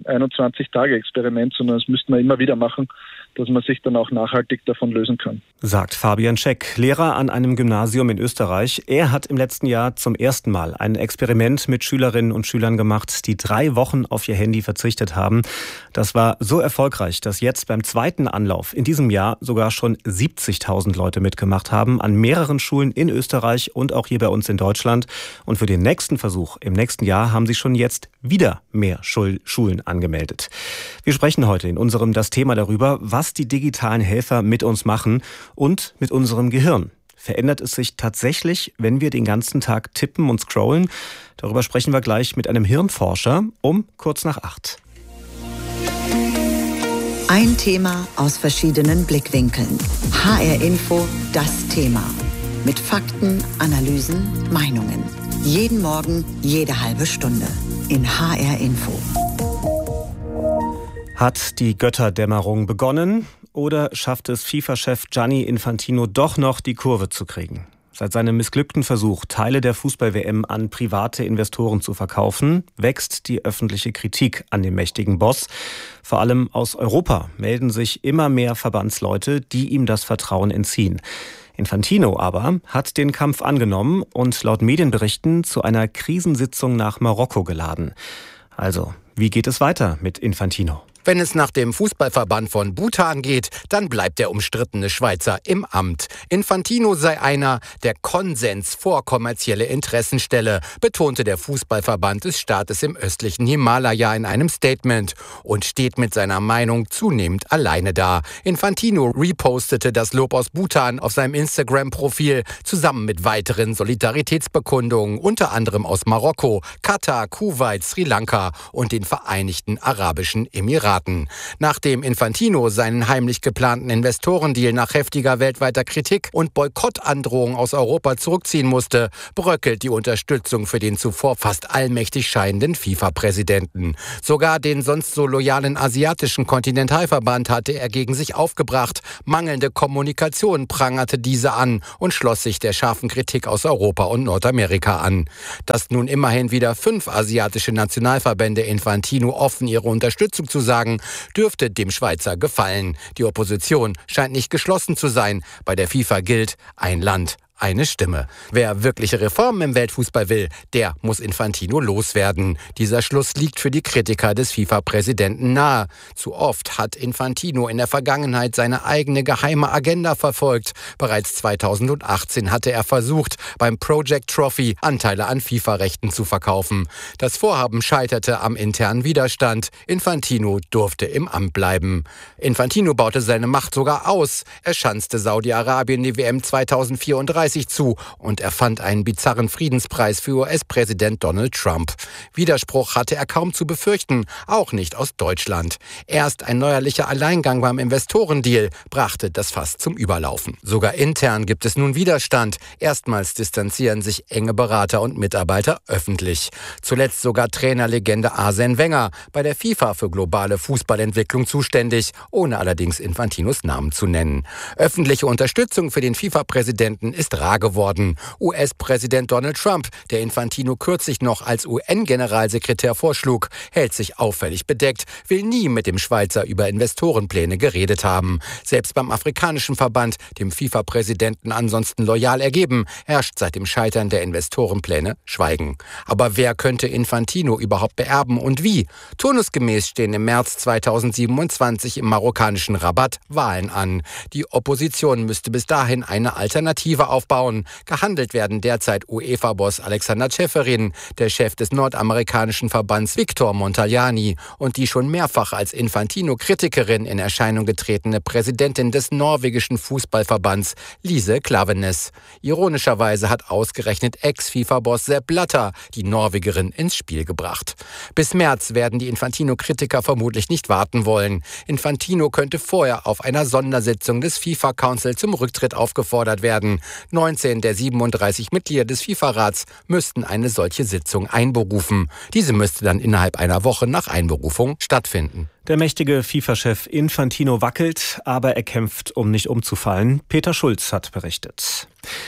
einundzwanzig-Tage-Experiment, sondern das müsste man immer wieder machen, dass man sich dann auch nachhaltig davon lösen kann. Sagt Fabian Scheck, Lehrer an einem Gymnasium in Österreich. Er hat im letzten Jahr zum ersten Mal ein Experiment mit Schülerinnen und Schülern gemacht, die drei Wochen auf ihr Handy verzichtet haben. Das war so erfolgreich, dass jetzt beim zweiten Anlauf in diesem Jahr sogar schon siebzigtausend Leute mitgemacht haben, an mehreren Schulen in Österreich und auch hier bei uns in Deutschland. Und für den nächsten Versuch im nächsten Jahr haben sich schon jetzt wieder mehr Schul- Schulen angemeldet. Wir sprechen heute in unserem Das Thema darüber, was die digitalen Helfer mit uns machen und mit unserem Gehirn. Verändert es sich tatsächlich, wenn wir den ganzen Tag tippen und scrollen? Darüber sprechen wir gleich mit einem Hirnforscher um kurz nach acht. Ein Thema aus verschiedenen Blickwinkeln. H R Info, das Thema. Mit Fakten, Analysen, Meinungen. Jeden Morgen, jede halbe Stunde. In H R Info. Hat die Götterdämmerung begonnen oder schafft es FIFA-Chef Gianni Infantino doch noch, die Kurve zu kriegen? Seit seinem missglückten Versuch, Teile der Fußball-W M an private Investoren zu verkaufen, wächst die öffentliche Kritik an dem mächtigen Boss. Vor allem aus Europa melden sich immer mehr Verbandsleute, die ihm das Vertrauen entziehen. Infantino aber hat den Kampf angenommen und laut Medienberichten zu einer Krisensitzung nach Marokko geladen. Also, wie geht es weiter mit Infantino? Wenn es nach dem Fußballverband von Bhutan geht, dann bleibt der umstrittene Schweizer im Amt. Infantino sei einer, der Konsens vor kommerzielle Interessen stelle, betonte der Fußballverband des Staates im östlichen Himalaya in einem Statement und steht mit seiner Meinung zunehmend alleine da. Infantino repostete das Lob aus Bhutan auf seinem Instagram-Profil zusammen mit weiteren Solidaritätsbekundungen, unter anderem aus Marokko, Katar, Kuwait, Sri Lanka und den Vereinigten Arabischen Emiraten. Nachdem Infantino seinen heimlich geplanten Investorendeal nach heftiger weltweiter Kritik und Boykottandrohungen aus Europa zurückziehen musste, bröckelt die Unterstützung für den zuvor fast allmächtig scheinenden FIFA-Präsidenten. Sogar den sonst so loyalen asiatischen Kontinentalverband hatte er gegen sich aufgebracht. Mangelnde Kommunikation prangerte diese an und schloss sich der scharfen Kritik aus Europa und Nordamerika an. Dass nun immerhin wieder fünf asiatische Nationalverbände Infantino offen ihre Unterstützung zu sagen, dürfte dem Schweizer gefallen. Die Opposition scheint nicht geschlossen zu sein. Bei der FIFA gilt: ein Land, eine Stimme. Wer wirkliche Reformen im Weltfußball will, der muss Infantino loswerden. Dieser Schluss liegt für die Kritiker des FIFA-Präsidenten nahe. Zu oft hat Infantino in der Vergangenheit seine eigene geheime Agenda verfolgt. Bereits zweitausendachtzehn hatte er versucht, beim Project Trophy Anteile an FIFA-Rechten zu verkaufen. Das Vorhaben scheiterte am internen Widerstand. Infantino durfte im Amt bleiben. Infantino baute seine Macht sogar aus. Er schanzte Saudi-Arabien die W M zweitausendvierunddreißig zu und erfand einen bizarren Friedenspreis für U S-Präsident Donald Trump. Widerspruch hatte er kaum zu befürchten, auch nicht aus Deutschland. Erst ein neuerlicher Alleingang beim Investorendeal brachte das Fass zum Überlaufen. Sogar intern gibt es nun Widerstand. Erstmals distanzieren sich enge Berater und Mitarbeiter öffentlich. Zuletzt sogar Trainerlegende Arsène Wenger, bei der FIFA für globale Fußballentwicklung zuständig, ohne allerdings Infantinos Namen zu nennen. Öffentliche Unterstützung für den FIFA-Präsidenten ist rar geworden. U S-Präsident Donald Trump, der Infantino kürzlich noch als U N-Generalsekretär vorschlug, hält sich auffällig bedeckt, will nie mit dem Schweizer über Investorenpläne geredet haben. Selbst beim afrikanischen Verband, dem FIFA-Präsidenten ansonsten loyal ergeben, herrscht seit dem Scheitern der Investorenpläne Schweigen. Aber wer könnte Infantino überhaupt beerben und wie? Turnusgemäß stehen im März zweitausendsiebenundzwanzig im marokkanischen Rabat Wahlen an. Die Opposition müsste bis dahin eine Alternative aufbauen. Gehandelt werden derzeit UEFA-Boss Alexander Ceferin, der Chef des nordamerikanischen Verbands Victor Montagliani und die schon mehrfach als Infantino-Kritikerin in Erscheinung getretene Präsidentin des norwegischen Fußballverbands Lise Klaveness. Ironischerweise hat ausgerechnet Ex-FIFA-Boss Sepp Blatter die Norwegerin ins Spiel gebracht. Bis März werden die Infantino-Kritiker vermutlich nicht warten wollen. Infantino könnte vorher auf einer Sondersitzung des FIFA-Council zum Rücktritt aufgefordert werden. neunzehn der siebenunddreißig Mitglieder des FIFA-Rats müssten eine solche Sitzung einberufen. Diese müsste dann innerhalb einer Woche nach Einberufung stattfinden. Der mächtige FIFA-Chef Infantino wackelt, aber er kämpft, um nicht umzufallen. Peter Schulz hat berichtet.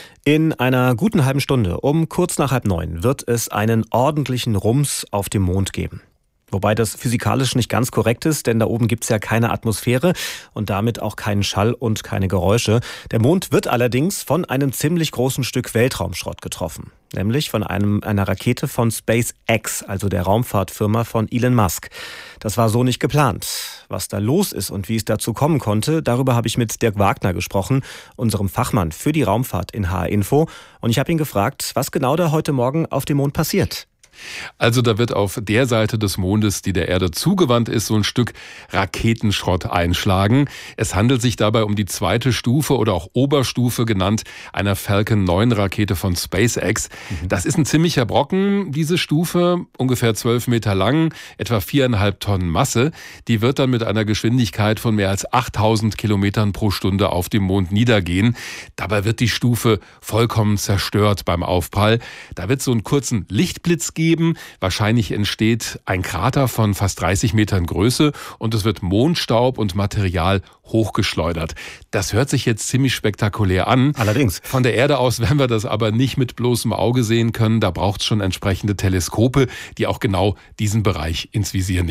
In einer guten halben Stunde, um kurz nach halb neun, wird es einen ordentlichen Rums auf dem Mond geben. Wobei das physikalisch nicht ganz korrekt ist, denn da oben gibt's ja keine Atmosphäre und damit auch keinen Schall und keine Geräusche. Der Mond wird allerdings von einem ziemlich großen Stück Weltraumschrott getroffen. Nämlich von einem, einer Rakete von SpaceX, also der Raumfahrtfirma von Elon Musk. Das war so nicht geplant. Was da los ist und wie es dazu kommen konnte, darüber habe ich mit Dirk Wagner gesprochen, unserem Fachmann für die Raumfahrt in H R Info. Und ich habe ihn gefragt, was genau da heute Morgen auf dem Mond passiert. Also da wird auf der Seite des Mondes, die der Erde zugewandt ist, so ein Stück Raketenschrott einschlagen. Es handelt sich dabei um die zweite Stufe oder auch Oberstufe genannt, einer Falcon neun Rakete von SpaceX. Mhm. Das ist ein ziemlicher Brocken, diese Stufe, ungefähr zwölf Meter lang, etwa viereinhalb Tonnen Masse. Die wird dann mit einer Geschwindigkeit von mehr als achttausend Kilometern pro Stunde auf dem Mond niedergehen. Dabei wird die Stufe vollkommen zerstört beim Aufprall. Da wird so einen kurzen Lichtblitz geben. Wahrscheinlich entsteht ein Krater von fast dreißig Metern Größe und es wird Mondstaub und Material hochgeschleudert. Das hört sich jetzt ziemlich spektakulär an. Allerdings. Von der Erde aus werden wir das aber nicht mit bloßem Auge sehen können. Da braucht es schon entsprechende Teleskope, die auch genau diesen Bereich ins Visier nehmen.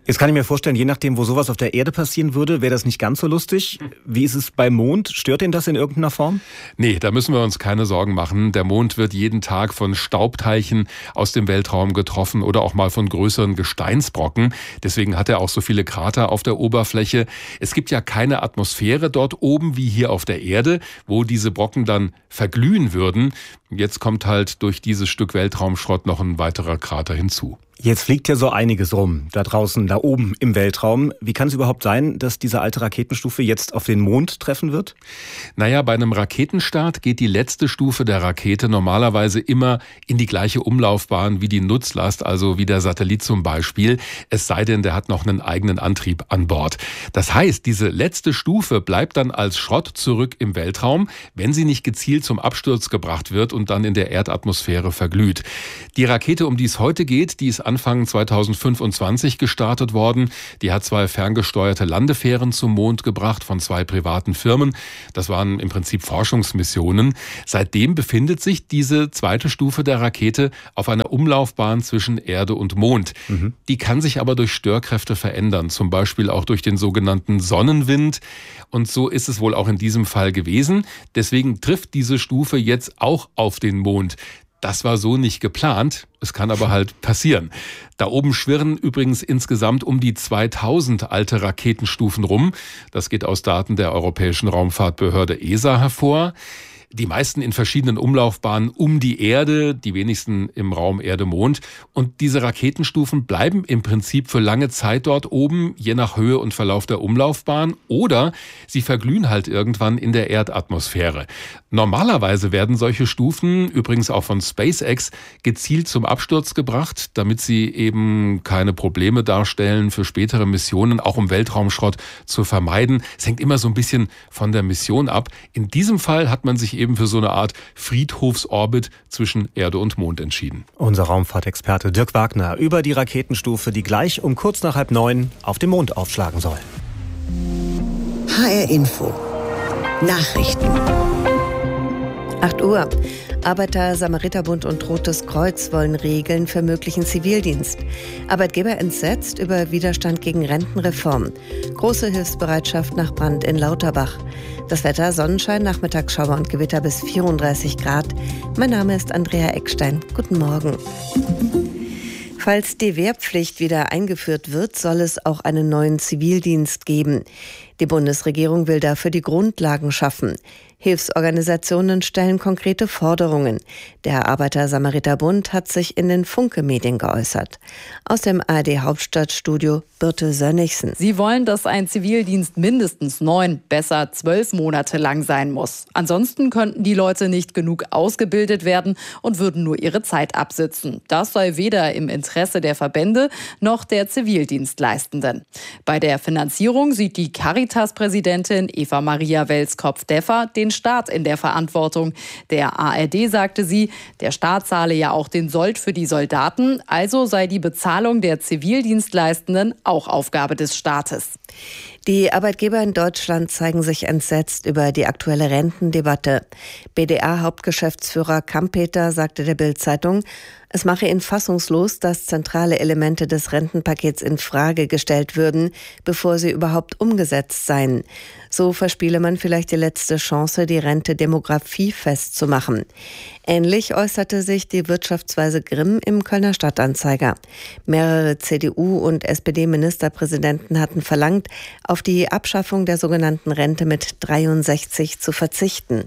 Jetzt kann ich mir vorstellen, je nachdem, wo sowas auf der Erde passieren würde, wäre das nicht ganz so lustig. Wie ist es beim Mond? Stört ihn das in irgendeiner Form? Nee, da müssen wir uns keine Sorgen machen. Der Mond wird jeden Tag von Staubteilchen aus dem Weltraum getroffen oder auch mal von größeren Gesteinsbrocken. Deswegen hat er auch so viele Krater auf der Oberfläche. Es gibt ja keine Atmosphäre dort oben wie hier auf der Erde, wo diese Brocken dann verglühen würden. Jetzt kommt halt durch dieses Stück Weltraumschrott noch ein weiterer Krater hinzu. Jetzt fliegt ja so einiges rum, da draußen, da oben im Weltraum. Wie kann es überhaupt sein, dass diese alte Raketenstufe jetzt auf den Mond treffen wird? Naja, bei einem Raketenstart geht die letzte Stufe der Rakete normalerweise immer in die gleiche Umlaufbahn wie die Nutzlast, also wie der Satellit zum Beispiel. Es sei denn, der hat noch einen eigenen Antrieb an Bord. Das heißt, diese letzte Stufe bleibt dann als Schrott zurück im Weltraum, wenn sie nicht gezielt zum Absturz gebracht wird und dann in der Erdatmosphäre verglüht. Die Rakete, um die es heute geht, die ist Anfang zweitausendfünfundzwanzig gestartet worden. Die hat zwei ferngesteuerte Landefähren zum Mond gebracht von zwei privaten Firmen. Das waren im Prinzip Forschungsmissionen. Seitdem befindet sich diese zweite Stufe der Rakete auf einer Umlaufbahn zwischen Erde und Mond. Mhm. Die kann sich aber durch Störkräfte verändern, zum Beispiel auch durch den sogenannten Sonnenwind. Und so ist es wohl auch in diesem Fall gewesen. Deswegen trifft diese Stufe jetzt auch auf den Mond. Das war so nicht geplant, es kann aber halt passieren. Da oben schwirren übrigens insgesamt um die zweitausend alte Raketenstufen rum. Das geht aus Daten der Europäischen Raumfahrtbehörde E S A hervor. Die meisten in verschiedenen Umlaufbahnen um die Erde, die wenigsten im Raum Erde-Mond. Und diese Raketenstufen bleiben im Prinzip für lange Zeit dort oben, je nach Höhe und Verlauf der Umlaufbahn. Oder sie verglühen halt irgendwann in der Erdatmosphäre. Normalerweise werden solche Stufen, übrigens auch von SpaceX, gezielt zum Absturz gebracht, damit sie eben keine Probleme darstellen für spätere Missionen, auch um Weltraumschrott zu vermeiden. Es hängt immer so ein bisschen von der Mission ab. In diesem Fall hat man sich eben für so eine Art Friedhofsorbit zwischen Erde und Mond entschieden. Unser Raumfahrtexperte Dirk Wagner über die Raketenstufe, die gleich um kurz nach halb neun auf dem Mond aufschlagen soll. H R Info Nachrichten. acht Uhr. Arbeiter-Samariterbund und Rotes Kreuz wollen Regeln für möglichen Zivildienst. Arbeitgeber entsetzt über Widerstand gegen Rentenreform. Große Hilfsbereitschaft nach Brand in Lauterbach. Das Wetter: Sonnenschein, Nachmittagsschauer und Gewitter bis vierunddreißig Grad. Mein Name ist Andrea Eckstein. Guten Morgen. Falls die Wehrpflicht wieder eingeführt wird, soll es auch einen neuen Zivildienst geben. Die Bundesregierung will dafür die Grundlagen schaffen. Hilfsorganisationen stellen konkrete Forderungen. Der Arbeiter-Samariter-Bund hat sich in den Funke-Medien geäußert. Aus dem A R D-Hauptstadtstudio Birte Sönnigsen. Sie wollen, dass ein Zivildienst mindestens neun, besser zwölf Monate lang sein muss. Ansonsten könnten die Leute nicht genug ausgebildet werden und würden nur ihre Zeit absitzen. Das sei weder im Interesse der Verbände noch der Zivildienstleistenden. Bei der Finanzierung sieht die Caritas-Präsidentin Eva Maria Welskopf-Deffer den Staat in der Verantwortung. Der A R D sagte sie, der Staat zahle ja auch den Sold für die Soldaten, also sei die Bezahlung der Zivildienstleistenden auch Aufgabe des Staates. Die Arbeitgeber in Deutschland zeigen sich entsetzt über die aktuelle Rentendebatte. B D A-Hauptgeschäftsführer Kampeter sagte der Bild-Zeitung, es mache ihn fassungslos, dass zentrale Elemente des Rentenpakets in Frage gestellt würden, bevor sie überhaupt umgesetzt seien. So verspiele man vielleicht die letzte Chance, die Rente demografiefest zu machen. Ähnlich äußerte sich die Wirtschaftsweise Grimm im Kölner Stadtanzeiger. Mehrere C D U- und S P D-Ministerpräsidenten hatten verlangt, auf die Abschaffung der sogenannten Rente mit dreiundsechzig zu verzichten.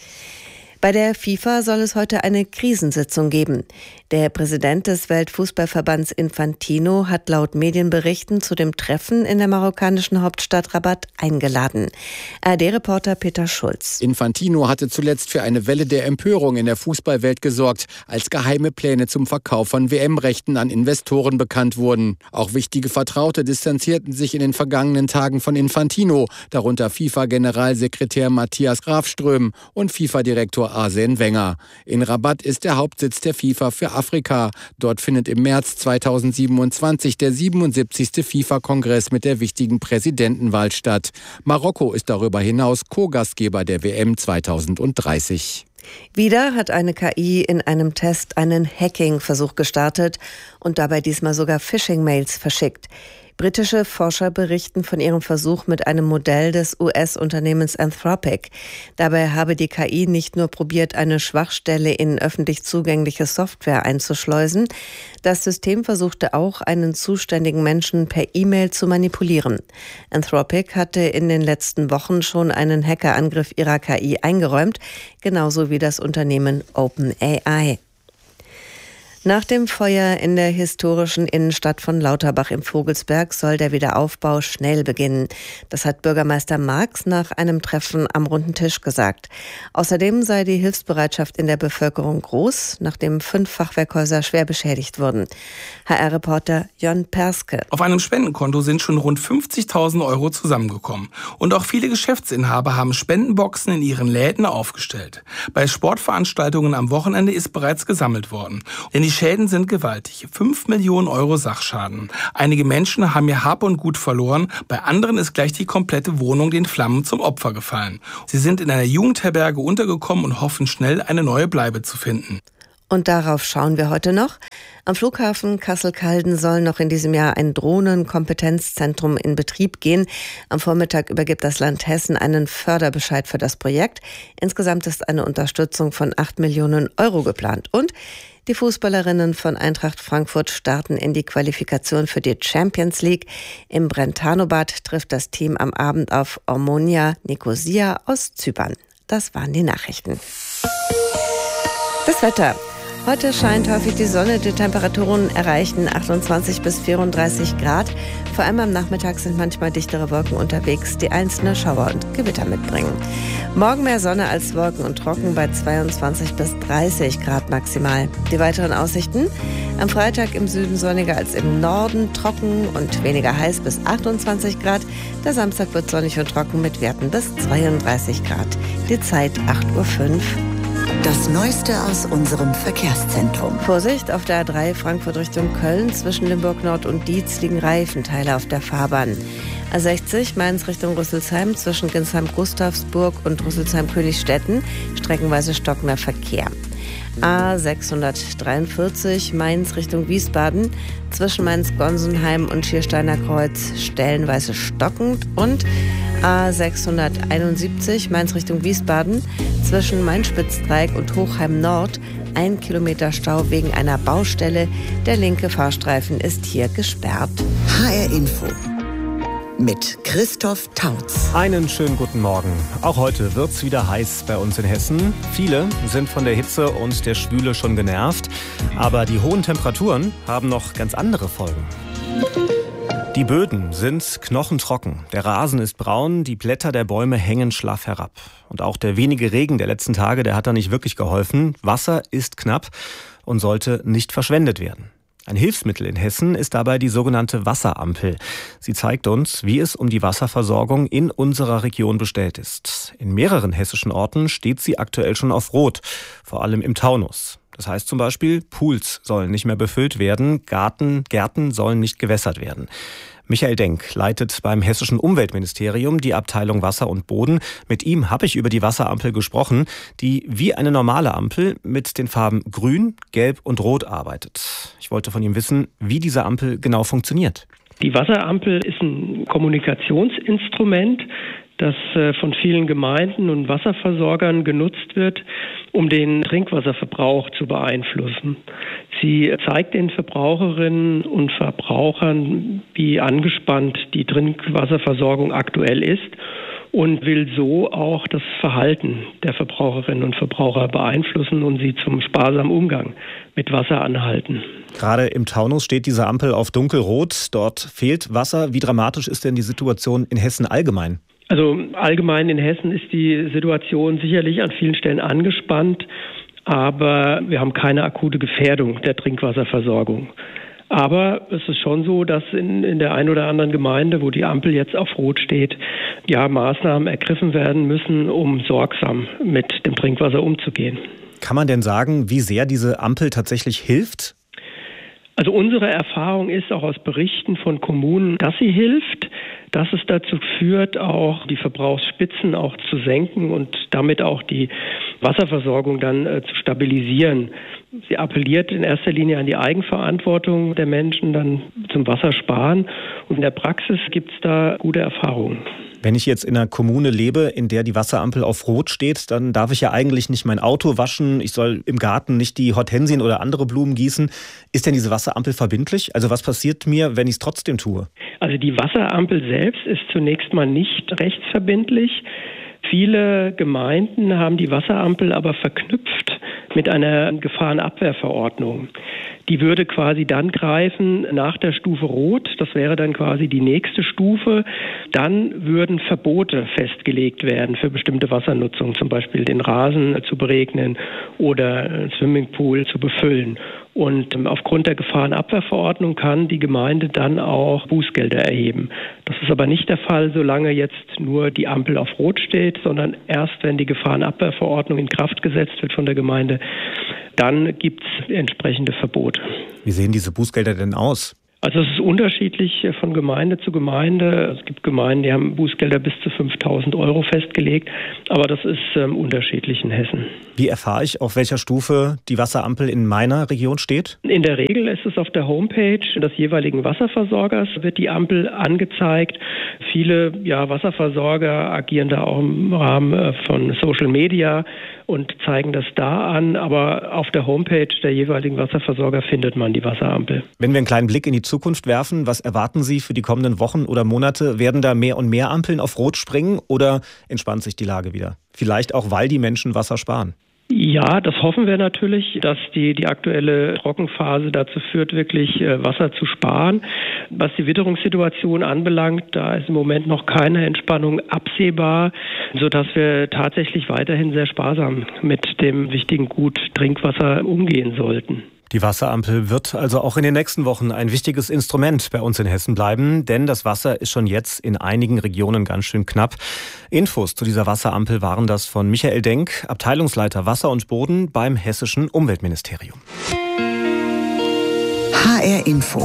Bei der FIFA soll es heute eine Krisensitzung geben. Der Präsident des Weltfußballverbands Infantino hat laut Medienberichten zu dem Treffen in der marokkanischen Hauptstadt Rabat eingeladen. A R D-Reporter Peter Schulz. Infantino hatte zuletzt für eine Welle der Empörung in der Fußballwelt gesorgt, als geheime Pläne zum Verkauf von W M-Rechten an Investoren bekannt wurden. Auch wichtige Vertraute distanzierten sich in den vergangenen Tagen von Infantino, darunter FIFA-Generalsekretär Matthias Grafström und FIFA-Direktor Arsene Wenger. In Rabat ist der Hauptsitz der FIFA für Afrika. Dort findet im März zweitausendsiebenundzwanzig der siebenundsiebzigste FIFA-Kongress mit der wichtigen Präsidentenwahl statt. Marokko ist darüber hinaus Co-Gastgeber der W M zweitausenddreißig. Wieder hat eine K I in einem Test einen Hacking-Versuch gestartet und dabei diesmal sogar Phishing-Mails verschickt. Britische Forscher berichten von ihrem Versuch mit einem Modell des U S-Unternehmens Anthropic. Dabei habe die K I nicht nur probiert, eine Schwachstelle in öffentlich zugängliche Software einzuschleusen. Das System versuchte auch, einen zuständigen Menschen per E-Mail zu manipulieren. Anthropic hatte in den letzten Wochen schon einen Hackerangriff ihrer K I eingeräumt, genauso wie das Unternehmen OpenAI. Nach dem Feuer in der historischen Innenstadt von Lauterbach im Vogelsberg soll der Wiederaufbau schnell beginnen. Das hat Bürgermeister Marx nach einem Treffen am runden Tisch gesagt. Außerdem sei die Hilfsbereitschaft in der Bevölkerung groß, nachdem fünf Fachwerkhäuser schwer beschädigt wurden. H R-Reporter Jon Perske. Auf einem Spendenkonto sind schon rund fünfzigtausend Euro zusammengekommen. Und auch viele Geschäftsinhaber haben Spendenboxen in ihren Läden aufgestellt. Bei Sportveranstaltungen am Wochenende ist bereits gesammelt worden. Denn die Schäden sind gewaltig. Fünf Millionen Euro Sachschaden. Einige Menschen haben ihr Hab und Gut verloren. Bei anderen ist gleich die komplette Wohnung den Flammen zum Opfer gefallen. Sie sind in einer Jugendherberge untergekommen und hoffen schnell, eine neue Bleibe zu finden. Und darauf schauen wir heute noch. Am Flughafen Kassel-Calden soll noch in diesem Jahr ein Drohnenkompetenzzentrum in Betrieb gehen. Am Vormittag übergibt das Land Hessen einen Förderbescheid für das Projekt. Insgesamt ist eine Unterstützung von acht Millionen Euro geplant. Und die Fußballerinnen von Eintracht Frankfurt starten in die Qualifikation für die Champions League. Im Brentano-Bad trifft das Team am Abend auf Omonia Nicosia aus Zypern. Das waren die Nachrichten. Das Wetter. Heute scheint häufig die Sonne, die Temperaturen erreichen achtundzwanzig bis vierunddreißig Grad. Vor allem am Nachmittag sind manchmal dichtere Wolken unterwegs, die einzelne Schauer und Gewitter mitbringen. Morgen mehr Sonne als Wolken und trocken bei zweiundzwanzig bis dreißig Grad maximal. Die weiteren Aussichten: am Freitag im Süden sonniger als im Norden, trocken und weniger heiß bis achtundzwanzig Grad. Der Samstag wird sonnig und trocken mit Werten bis zweiunddreißig Grad. Die Zeit acht Uhr fünf. Das Neueste aus unserem Verkehrszentrum. Vorsicht, auf der A drei Frankfurt Richtung Köln. Zwischen Limburg Nord und Dietz liegen Reifenteile auf der Fahrbahn. A sechzig Mainz Richtung Rüsselsheim. Zwischen Ginsheim-Gustavsburg und Rüsselsheim-Königsstetten streckenweise stockender Verkehr. A sechshundertdreiundvierzig Mainz Richtung Wiesbaden. Zwischen Mainz-Gonsenheim und Schiersteiner Kreuz stellenweise stockend. Und A sechshunderteinundsiebzig Mainz Richtung Wiesbaden. Zwischen Main-Spitzdreieck und Hochheim Nord ein Kilometer Stau wegen einer Baustelle. Der linke Fahrstreifen ist hier gesperrt. H R Info mit Christoph Tautz. Einen schönen guten Morgen. Auch heute wird's wieder heiß bei uns in Hessen. Viele sind von der Hitze und der Schwüle schon genervt. Aber die hohen Temperaturen haben noch ganz andere Folgen. Die Böden sind knochentrocken, der Rasen ist braun, die Blätter der Bäume hängen schlaff herab. Und auch der wenige Regen der letzten Tage, der hat da nicht wirklich geholfen. Wasser ist knapp und sollte nicht verschwendet werden. Ein Hilfsmittel in Hessen ist dabei die sogenannte Wasserampel. Sie zeigt uns, wie es um die Wasserversorgung in unserer Region bestellt ist. In mehreren hessischen Orten steht sie aktuell schon auf Rot, vor allem im Taunus. Das heißt zum Beispiel, Pools sollen nicht mehr befüllt werden, Garten, Gärten sollen nicht gewässert werden. Michael Denk leitet beim Hessischen Umweltministerium die Abteilung Wasser und Boden. Mit ihm habe ich über die Wasserampel gesprochen, die wie eine normale Ampel mit den Farben Grün, Gelb und Rot arbeitet. Ich wollte von ihm wissen, wie diese Ampel genau funktioniert. Die Wasserampel ist ein Kommunikationsinstrument, das von vielen Gemeinden und Wasserversorgern genutzt wird, um den Trinkwasserverbrauch zu beeinflussen. Sie zeigt den Verbraucherinnen und Verbrauchern, wie angespannt die Trinkwasserversorgung aktuell ist und will so auch das Verhalten der Verbraucherinnen und Verbraucher beeinflussen und sie zum sparsamen Umgang mit Wasser anhalten. Gerade im Taunus steht diese Ampel auf dunkelrot. Dort fehlt Wasser. Wie dramatisch ist denn die Situation in Hessen allgemein? Also allgemein in Hessen ist die Situation sicherlich an vielen Stellen angespannt, aber wir haben keine akute Gefährdung der Trinkwasserversorgung. Aber es ist schon so, dass in, in der einen oder anderen Gemeinde, wo die Ampel jetzt auf Rot steht, ja, Maßnahmen ergriffen werden müssen, um sorgsam mit dem Trinkwasser umzugehen. Kann man denn sagen, wie sehr diese Ampel tatsächlich hilft? Also unsere Erfahrung ist auch aus Berichten von Kommunen, dass sie hilft, dass es dazu führt, auch die Verbrauchsspitzen auch zu senken und damit auch die Wasserversorgung dann äh, zu stabilisieren. Sie appelliert in erster Linie an die Eigenverantwortung der Menschen, dann zum Wassersparen. Und in der Praxis gibt es da gute Erfahrungen. Wenn ich jetzt in einer Kommune lebe, in der die Wasserampel auf Rot steht, dann darf ich ja eigentlich nicht mein Auto waschen. Ich soll im Garten nicht die Hortensien oder andere Blumen gießen. Ist denn diese Wasserampel verbindlich? Also was passiert mir, wenn ich es trotzdem tue? Also die Wasserampel selbst ist zunächst mal nicht rechtsverbindlich. Viele Gemeinden haben die Wasserampel aber verknüpft mit einer Gefahrenabwehrverordnung. Die würde quasi dann greifen nach der Stufe Rot. Das wäre dann quasi die nächste Stufe. Dann würden Verbote festgelegt werden für bestimmte Wassernutzung, zum Beispiel den Rasen zu beregnen oder einen Swimmingpool zu befüllen. Und aufgrund der Gefahrenabwehrverordnung kann die Gemeinde dann auch Bußgelder erheben. Das ist aber nicht der Fall, solange jetzt nur die Ampel auf Rot steht, sondern erst, wenn die Gefahrenabwehrverordnung in Kraft gesetzt wird von der Gemeinde, dann gibt es entsprechende Verbote. Wie sehen diese Bußgelder denn aus? Also es ist unterschiedlich von Gemeinde zu Gemeinde. Es gibt Gemeinden, die haben Bußgelder bis zu fünftausend Euro festgelegt, aber das ist ähm, unterschiedlich in Hessen. Wie erfahre ich, auf welcher Stufe die Wasserampel in meiner Region steht? In der Regel ist es auf der Homepage des jeweiligen Wasserversorgers, wird die Ampel angezeigt. Viele ja, Wasserversorger agieren da auch im Rahmen von Social Media und zeigen das da an, aber auf der Homepage der jeweiligen Wasserversorger findet man die Wasserampel. Wenn wir einen kleinen Blick in die Zukunft werfen, was erwarten Sie für die kommenden Wochen oder Monate? Werden da mehr und mehr Ampeln auf Rot springen oder entspannt sich die Lage wieder? Vielleicht auch, weil die Menschen Wasser sparen. Ja, das hoffen wir natürlich, dass die, die aktuelle Trockenphase dazu führt, wirklich äh, Wasser zu sparen. Was die Witterungssituation anbelangt, da ist im Moment noch keine Entspannung absehbar, sodass wir tatsächlich weiterhin sehr sparsam mit dem wichtigen Gut Trinkwasser umgehen sollten. Die Wasserampel wird also auch in den nächsten Wochen ein wichtiges Instrument bei uns in Hessen bleiben, denn das Wasser ist schon jetzt in einigen Regionen ganz schön knapp. Infos zu dieser Wasserampel waren das von Michael Denk, Abteilungsleiter Wasser und Boden beim Hessischen Umweltministerium. H R Info.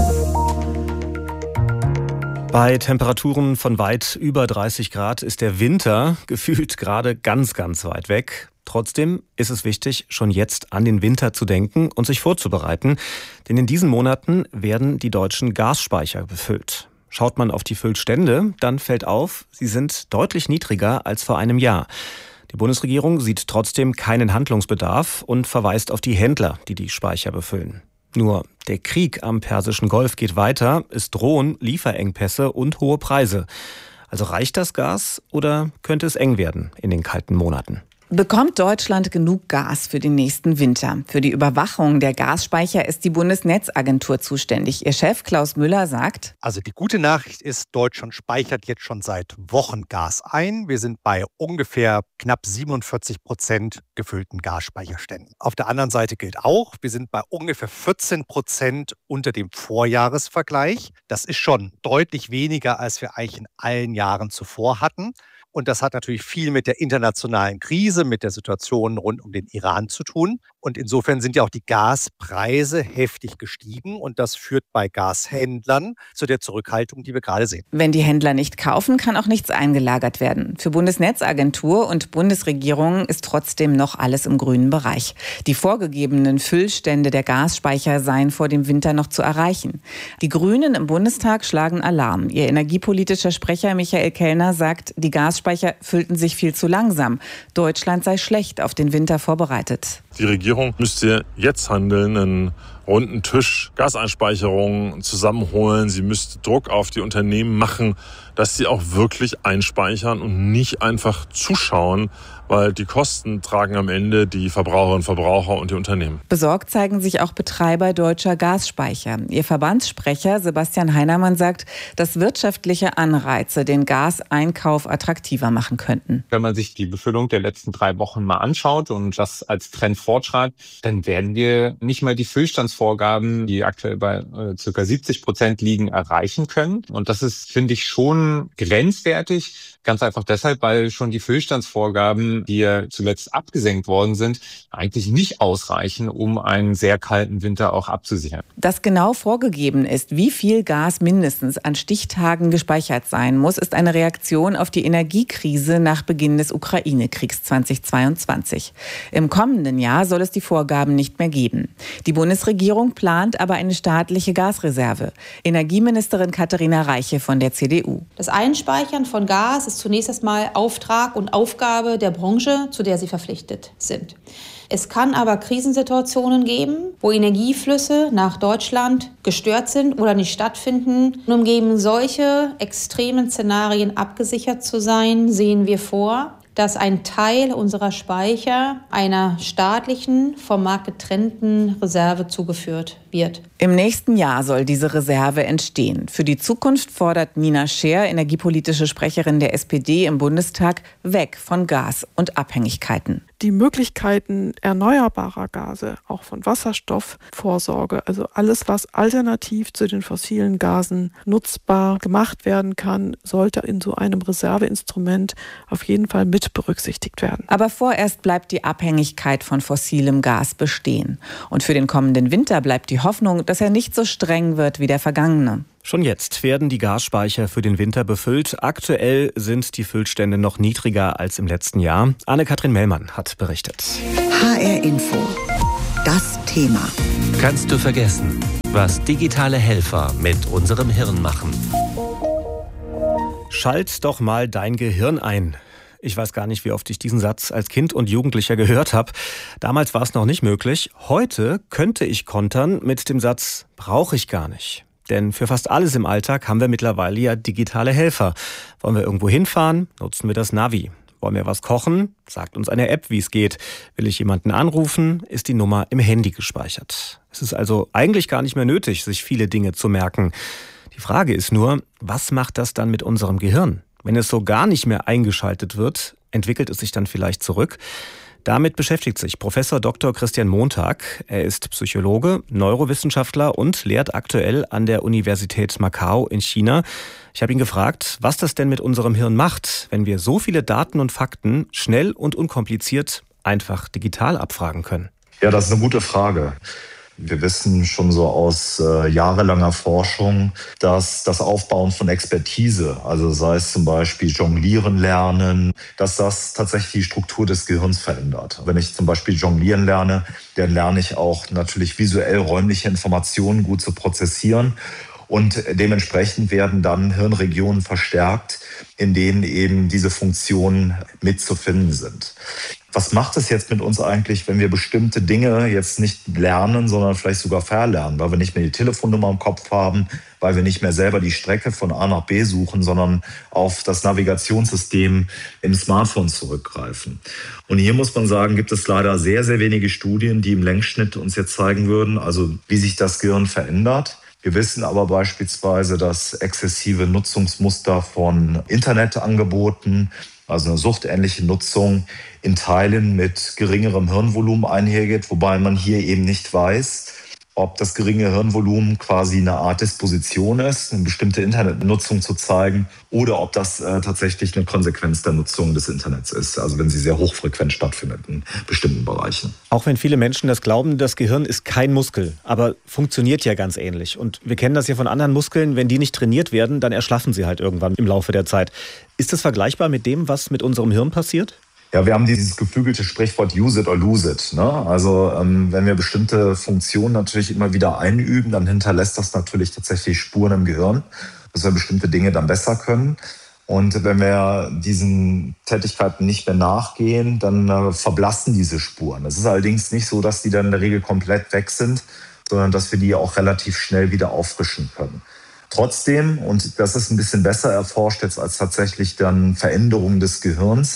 Bei Temperaturen von weit über dreißig Grad ist der Winter gefühlt gerade ganz, ganz weit weg. Trotzdem ist es wichtig, schon jetzt an den Winter zu denken und sich vorzubereiten. Denn in diesen Monaten werden die deutschen Gasspeicher befüllt. Schaut man auf die Füllstände, dann fällt auf, sie sind deutlich niedriger als vor einem Jahr. Die Bundesregierung sieht trotzdem keinen Handlungsbedarf und verweist auf die Händler, die die Speicher befüllen. Nur der Krieg am Persischen Golf geht weiter, es drohen Lieferengpässe und hohe Preise. Also reicht das Gas oder könnte es eng werden in den kalten Monaten? Bekommt Deutschland genug Gas für den nächsten Winter? Für die Überwachung der Gasspeicher ist die Bundesnetzagentur zuständig. Ihr Chef Klaus Müller sagt: Also die gute Nachricht ist, Deutschland speichert jetzt schon seit Wochen Gas ein. Wir sind bei ungefähr knapp siebenundvierzig Prozent gefüllten Gasspeicherständen. Auf der anderen Seite gilt auch, wir sind bei ungefähr vierzehn Prozent unter dem Vorjahresvergleich. Das ist schon deutlich weniger, als wir eigentlich in allen Jahren zuvor hatten. Und das hat natürlich viel mit der internationalen Krise, mit der Situation rund um den Iran zu tun. Und insofern sind ja auch die Gaspreise heftig gestiegen. Und das führt bei Gashändlern zu der Zurückhaltung, die wir gerade sehen. Wenn die Händler nicht kaufen, kann auch nichts eingelagert werden. Für Bundesnetzagentur und Bundesregierung ist trotzdem noch alles im grünen Bereich. Die vorgegebenen Füllstände der Gasspeicher seien vor dem Winter noch zu erreichen. Die Grünen im Bundestag schlagen Alarm. Ihr energiepolitischer Sprecher Michael Kellner sagt, die Gasspeicher füllten sich viel zu langsam. Deutschland sei schlecht auf den Winter vorbereitet. Die Regierung müsste jetzt handeln, einen runden Tisch Gaseinspeicherungen zusammenholen. Sie müsste Druck auf die Unternehmen machen, dass sie auch wirklich einspeichern und nicht einfach zuschauen, weil die Kosten tragen am Ende die Verbraucherinnen und Verbraucher und die Unternehmen. Besorgt zeigen sich auch Betreiber deutscher Gasspeicher. Ihr Verbandssprecher Sebastian Heinermann sagt, dass wirtschaftliche Anreize den Gaseinkauf attraktiver machen könnten. Wenn man sich die Befüllung der letzten drei Wochen mal anschaut und das als Trend fortschreibt, dann werden wir nicht mal die Füllstands Füllstandsvorgaben, die aktuell bei äh, ca. siebzig Prozent liegen, erreichen können. Und das ist, finde ich, schon grenzwertig. Ganz einfach deshalb, weil schon die Füllstandsvorgaben, die ja zuletzt abgesenkt worden sind, eigentlich nicht ausreichen, um einen sehr kalten Winter auch abzusichern. Dass genau vorgegeben ist, wie viel Gas mindestens an Stichtagen gespeichert sein muss, ist eine Reaktion auf die Energiekrise nach Beginn des Ukraine-Kriegs zweitausendzweiundzwanzig. Im kommenden Jahr soll es die Vorgaben nicht mehr geben. Die Bundesregierung plant aber eine staatliche Gasreserve. Energieministerin Katharina Reiche von der C D U. Das Einspeichern von Gas ist zunächst erstmal Auftrag und Aufgabe der Branche, zu der sie verpflichtet sind. Es kann aber Krisensituationen geben, wo Energieflüsse nach Deutschland gestört sind oder nicht stattfinden. Und um gegen solche extremen Szenarien abgesichert zu sein, sehen wir vor, dass ein Teil unserer Speicher einer staatlichen, vom Markt getrennten Reserve zugeführt wird. Im nächsten Jahr soll diese Reserve entstehen. Für die Zukunft fordert Nina Scheer, energiepolitische Sprecherin der S P D im Bundestag, weg von Gas und Abhängigkeiten. Die Möglichkeiten erneuerbarer Gase, auch von Wasserstoffvorsorge, also alles, was alternativ zu den fossilen Gasen nutzbar gemacht werden kann, sollte in so einem Reserveinstrument auf jeden Fall mit berücksichtigt werden. Aber vorerst bleibt die Abhängigkeit von fossilem Gas bestehen. Und für den kommenden Winter bleibt die Hoffnung, dass er nicht so streng wird wie der vergangene. Schon jetzt werden die Gasspeicher für den Winter befüllt. Aktuell sind die Füllstände noch niedriger als im letzten Jahr. Anne-Kathrin Mellmann hat berichtet. H R Info. Das Thema. Kannst du vergessen, was digitale Helfer mit unserem Hirn machen? Schalt doch mal dein Gehirn ein. Ich weiß gar nicht, wie oft ich diesen Satz als Kind und Jugendlicher gehört habe. Damals war es noch nicht möglich. Heute könnte ich kontern mit dem Satz, brauche ich gar nicht. Denn für fast alles im Alltag haben wir mittlerweile ja digitale Helfer. Wollen wir irgendwo hinfahren, nutzen wir das Navi. Wollen wir was kochen, sagt uns eine App, wie es geht. Will ich jemanden anrufen, ist die Nummer im Handy gespeichert. Es ist also eigentlich gar nicht mehr nötig, sich viele Dinge zu merken. Die Frage ist nur, was macht das dann mit unserem Gehirn? Wenn es so gar nicht mehr eingeschaltet wird, entwickelt es sich dann vielleicht zurück? Damit beschäftigt sich Professor Doktor Christian Montag. Er ist Psychologe, Neurowissenschaftler und lehrt aktuell an der Universität Macau in China. Ich habe ihn gefragt, was das denn mit unserem Hirn macht, wenn wir so viele Daten und Fakten schnell und unkompliziert einfach digital abfragen können. Ja, das ist eine gute Frage. Wir wissen schon so aus äh, jahrelanger Forschung, dass das Aufbauen von Expertise, also sei es zum Beispiel Jonglieren lernen, dass das tatsächlich die Struktur des Gehirns verändert. Wenn ich zum Beispiel Jonglieren lerne, dann lerne ich auch natürlich visuell räumliche Informationen gut zu prozessieren. Und dementsprechend werden dann Hirnregionen verstärkt, in denen eben diese Funktionen mitzufinden sind. Was macht es jetzt mit uns eigentlich, wenn wir bestimmte Dinge jetzt nicht lernen, sondern vielleicht sogar verlernen, weil wir nicht mehr die Telefonnummer im Kopf haben, weil wir nicht mehr selber die Strecke von A nach B suchen, sondern auf das Navigationssystem im Smartphone zurückgreifen. Und hier muss man sagen, gibt es leider sehr, sehr wenige Studien, die im Längsschnitt uns jetzt zeigen würden, also wie sich das Gehirn verändert. Wir wissen aber beispielsweise, dass exzessive Nutzungsmuster von Internetangeboten, also eine suchtähnliche Nutzung, in Teilen mit geringerem Hirnvolumen einhergeht, wobei man hier eben nicht weiß, ob das geringe Hirnvolumen quasi eine Art Disposition ist, eine bestimmte Internetnutzung zu zeigen, oder ob das äh, tatsächlich eine Konsequenz der Nutzung des Internets ist, also wenn sie sehr hochfrequent stattfindet in bestimmten Bereichen. Auch wenn viele Menschen das glauben, das Gehirn ist kein Muskel, aber funktioniert ja ganz ähnlich. Und wir kennen das ja von anderen Muskeln, wenn die nicht trainiert werden, dann erschlaffen sie halt irgendwann im Laufe der Zeit. Ist das vergleichbar mit dem, was mit unserem Hirn passiert? Ja, wir haben dieses geflügelte Sprichwort use it or lose it. Ne? Also ähm, wenn wir bestimmte Funktionen natürlich immer wieder einüben, dann hinterlässt das natürlich tatsächlich Spuren im Gehirn, dass wir bestimmte Dinge dann besser können. Und wenn wir diesen Tätigkeiten nicht mehr nachgehen, dann äh, verblassen diese Spuren. Es ist allerdings nicht so, dass die dann in der Regel komplett weg sind, sondern dass wir die auch relativ schnell wieder auffrischen können. Trotzdem, und das ist ein bisschen besser erforscht jetzt als tatsächlich dann Veränderungen des Gehirns,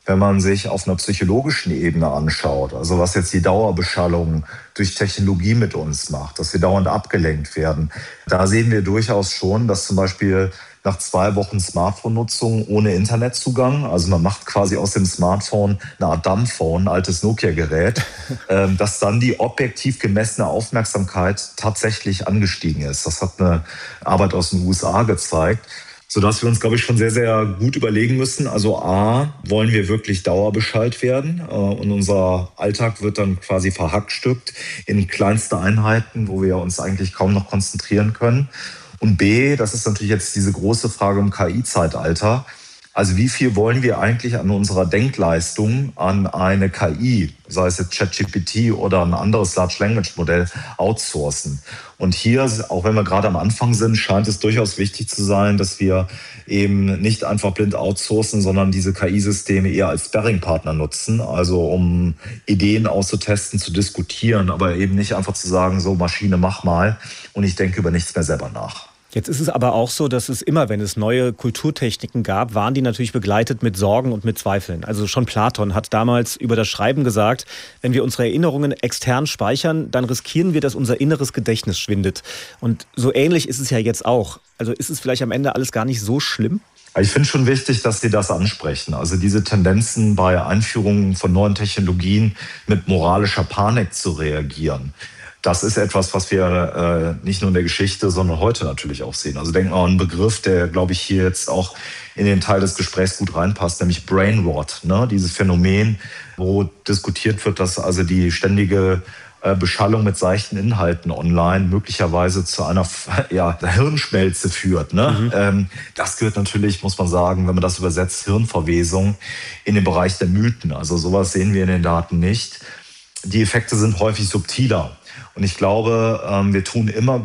wenn man sich auf einer psychologischen Ebene anschaut, also was jetzt die Dauerbeschallung durch Technologie mit uns macht, dass wir dauernd abgelenkt werden, da sehen wir durchaus schon, dass zum Beispiel nach zwei Wochen Smartphone-Nutzung ohne Internetzugang, also man macht quasi aus dem Smartphone eine Art Dumbphone, ein altes Nokia-Gerät, ähm, dass dann die objektiv gemessene Aufmerksamkeit tatsächlich angestiegen ist. Das hat eine Arbeit aus den U S A gezeigt, sodass wir uns, glaube ich, schon sehr, sehr gut überlegen müssen. Also A, wollen wir wirklich dauerbeschallt werden? Äh, und unser Alltag wird dann quasi verhackstückt in kleinste Einheiten, wo wir uns eigentlich kaum noch konzentrieren können. Und B, das ist natürlich jetzt diese große Frage im K I-Zeitalter. Also wie viel wollen wir eigentlich an unserer Denkleistung an eine K I, sei es jetzt ChatGPT oder ein anderes Large Language Modell, outsourcen? Und hier, auch wenn wir gerade am Anfang sind, scheint es durchaus wichtig zu sein, dass wir eben nicht einfach blind outsourcen, sondern diese K I-Systeme eher als Sparringpartner nutzen, also um Ideen auszutesten, zu diskutieren, aber eben nicht einfach zu sagen, so Maschine, mach mal und ich denke über nichts mehr selber nach. Jetzt ist es aber auch so, dass es immer, wenn es neue Kulturtechniken gab, waren die natürlich begleitet mit Sorgen und mit Zweifeln. Also schon Platon hat damals über das Schreiben gesagt, wenn wir unsere Erinnerungen extern speichern, dann riskieren wir, dass unser inneres Gedächtnis schwindet. Und so ähnlich ist es ja jetzt auch. Also ist es vielleicht am Ende alles gar nicht so schlimm? Ich finde schon wichtig, dass Sie das ansprechen. Also diese Tendenzen bei Einführungen von neuen Technologien mit moralischer Panik zu reagieren. Das ist etwas, was wir äh, nicht nur in der Geschichte, sondern heute natürlich auch sehen. Also denken wir an einen Begriff, der, glaube ich, hier jetzt auch in den Teil des Gesprächs gut reinpasst, nämlich Brainrot. Ne? Dieses Phänomen, wo diskutiert wird, dass also die ständige äh, Beschallung mit seichten Inhalten online möglicherweise zu einer ja, Hirnschmelze führt. Ne? Mhm. Ähm, das gehört natürlich, muss man sagen, wenn man das übersetzt, Hirnverwesung in den Bereich der Mythen. Also sowas sehen wir in den Daten nicht. Die Effekte sind häufig subtiler. Und ich glaube, wir tun immer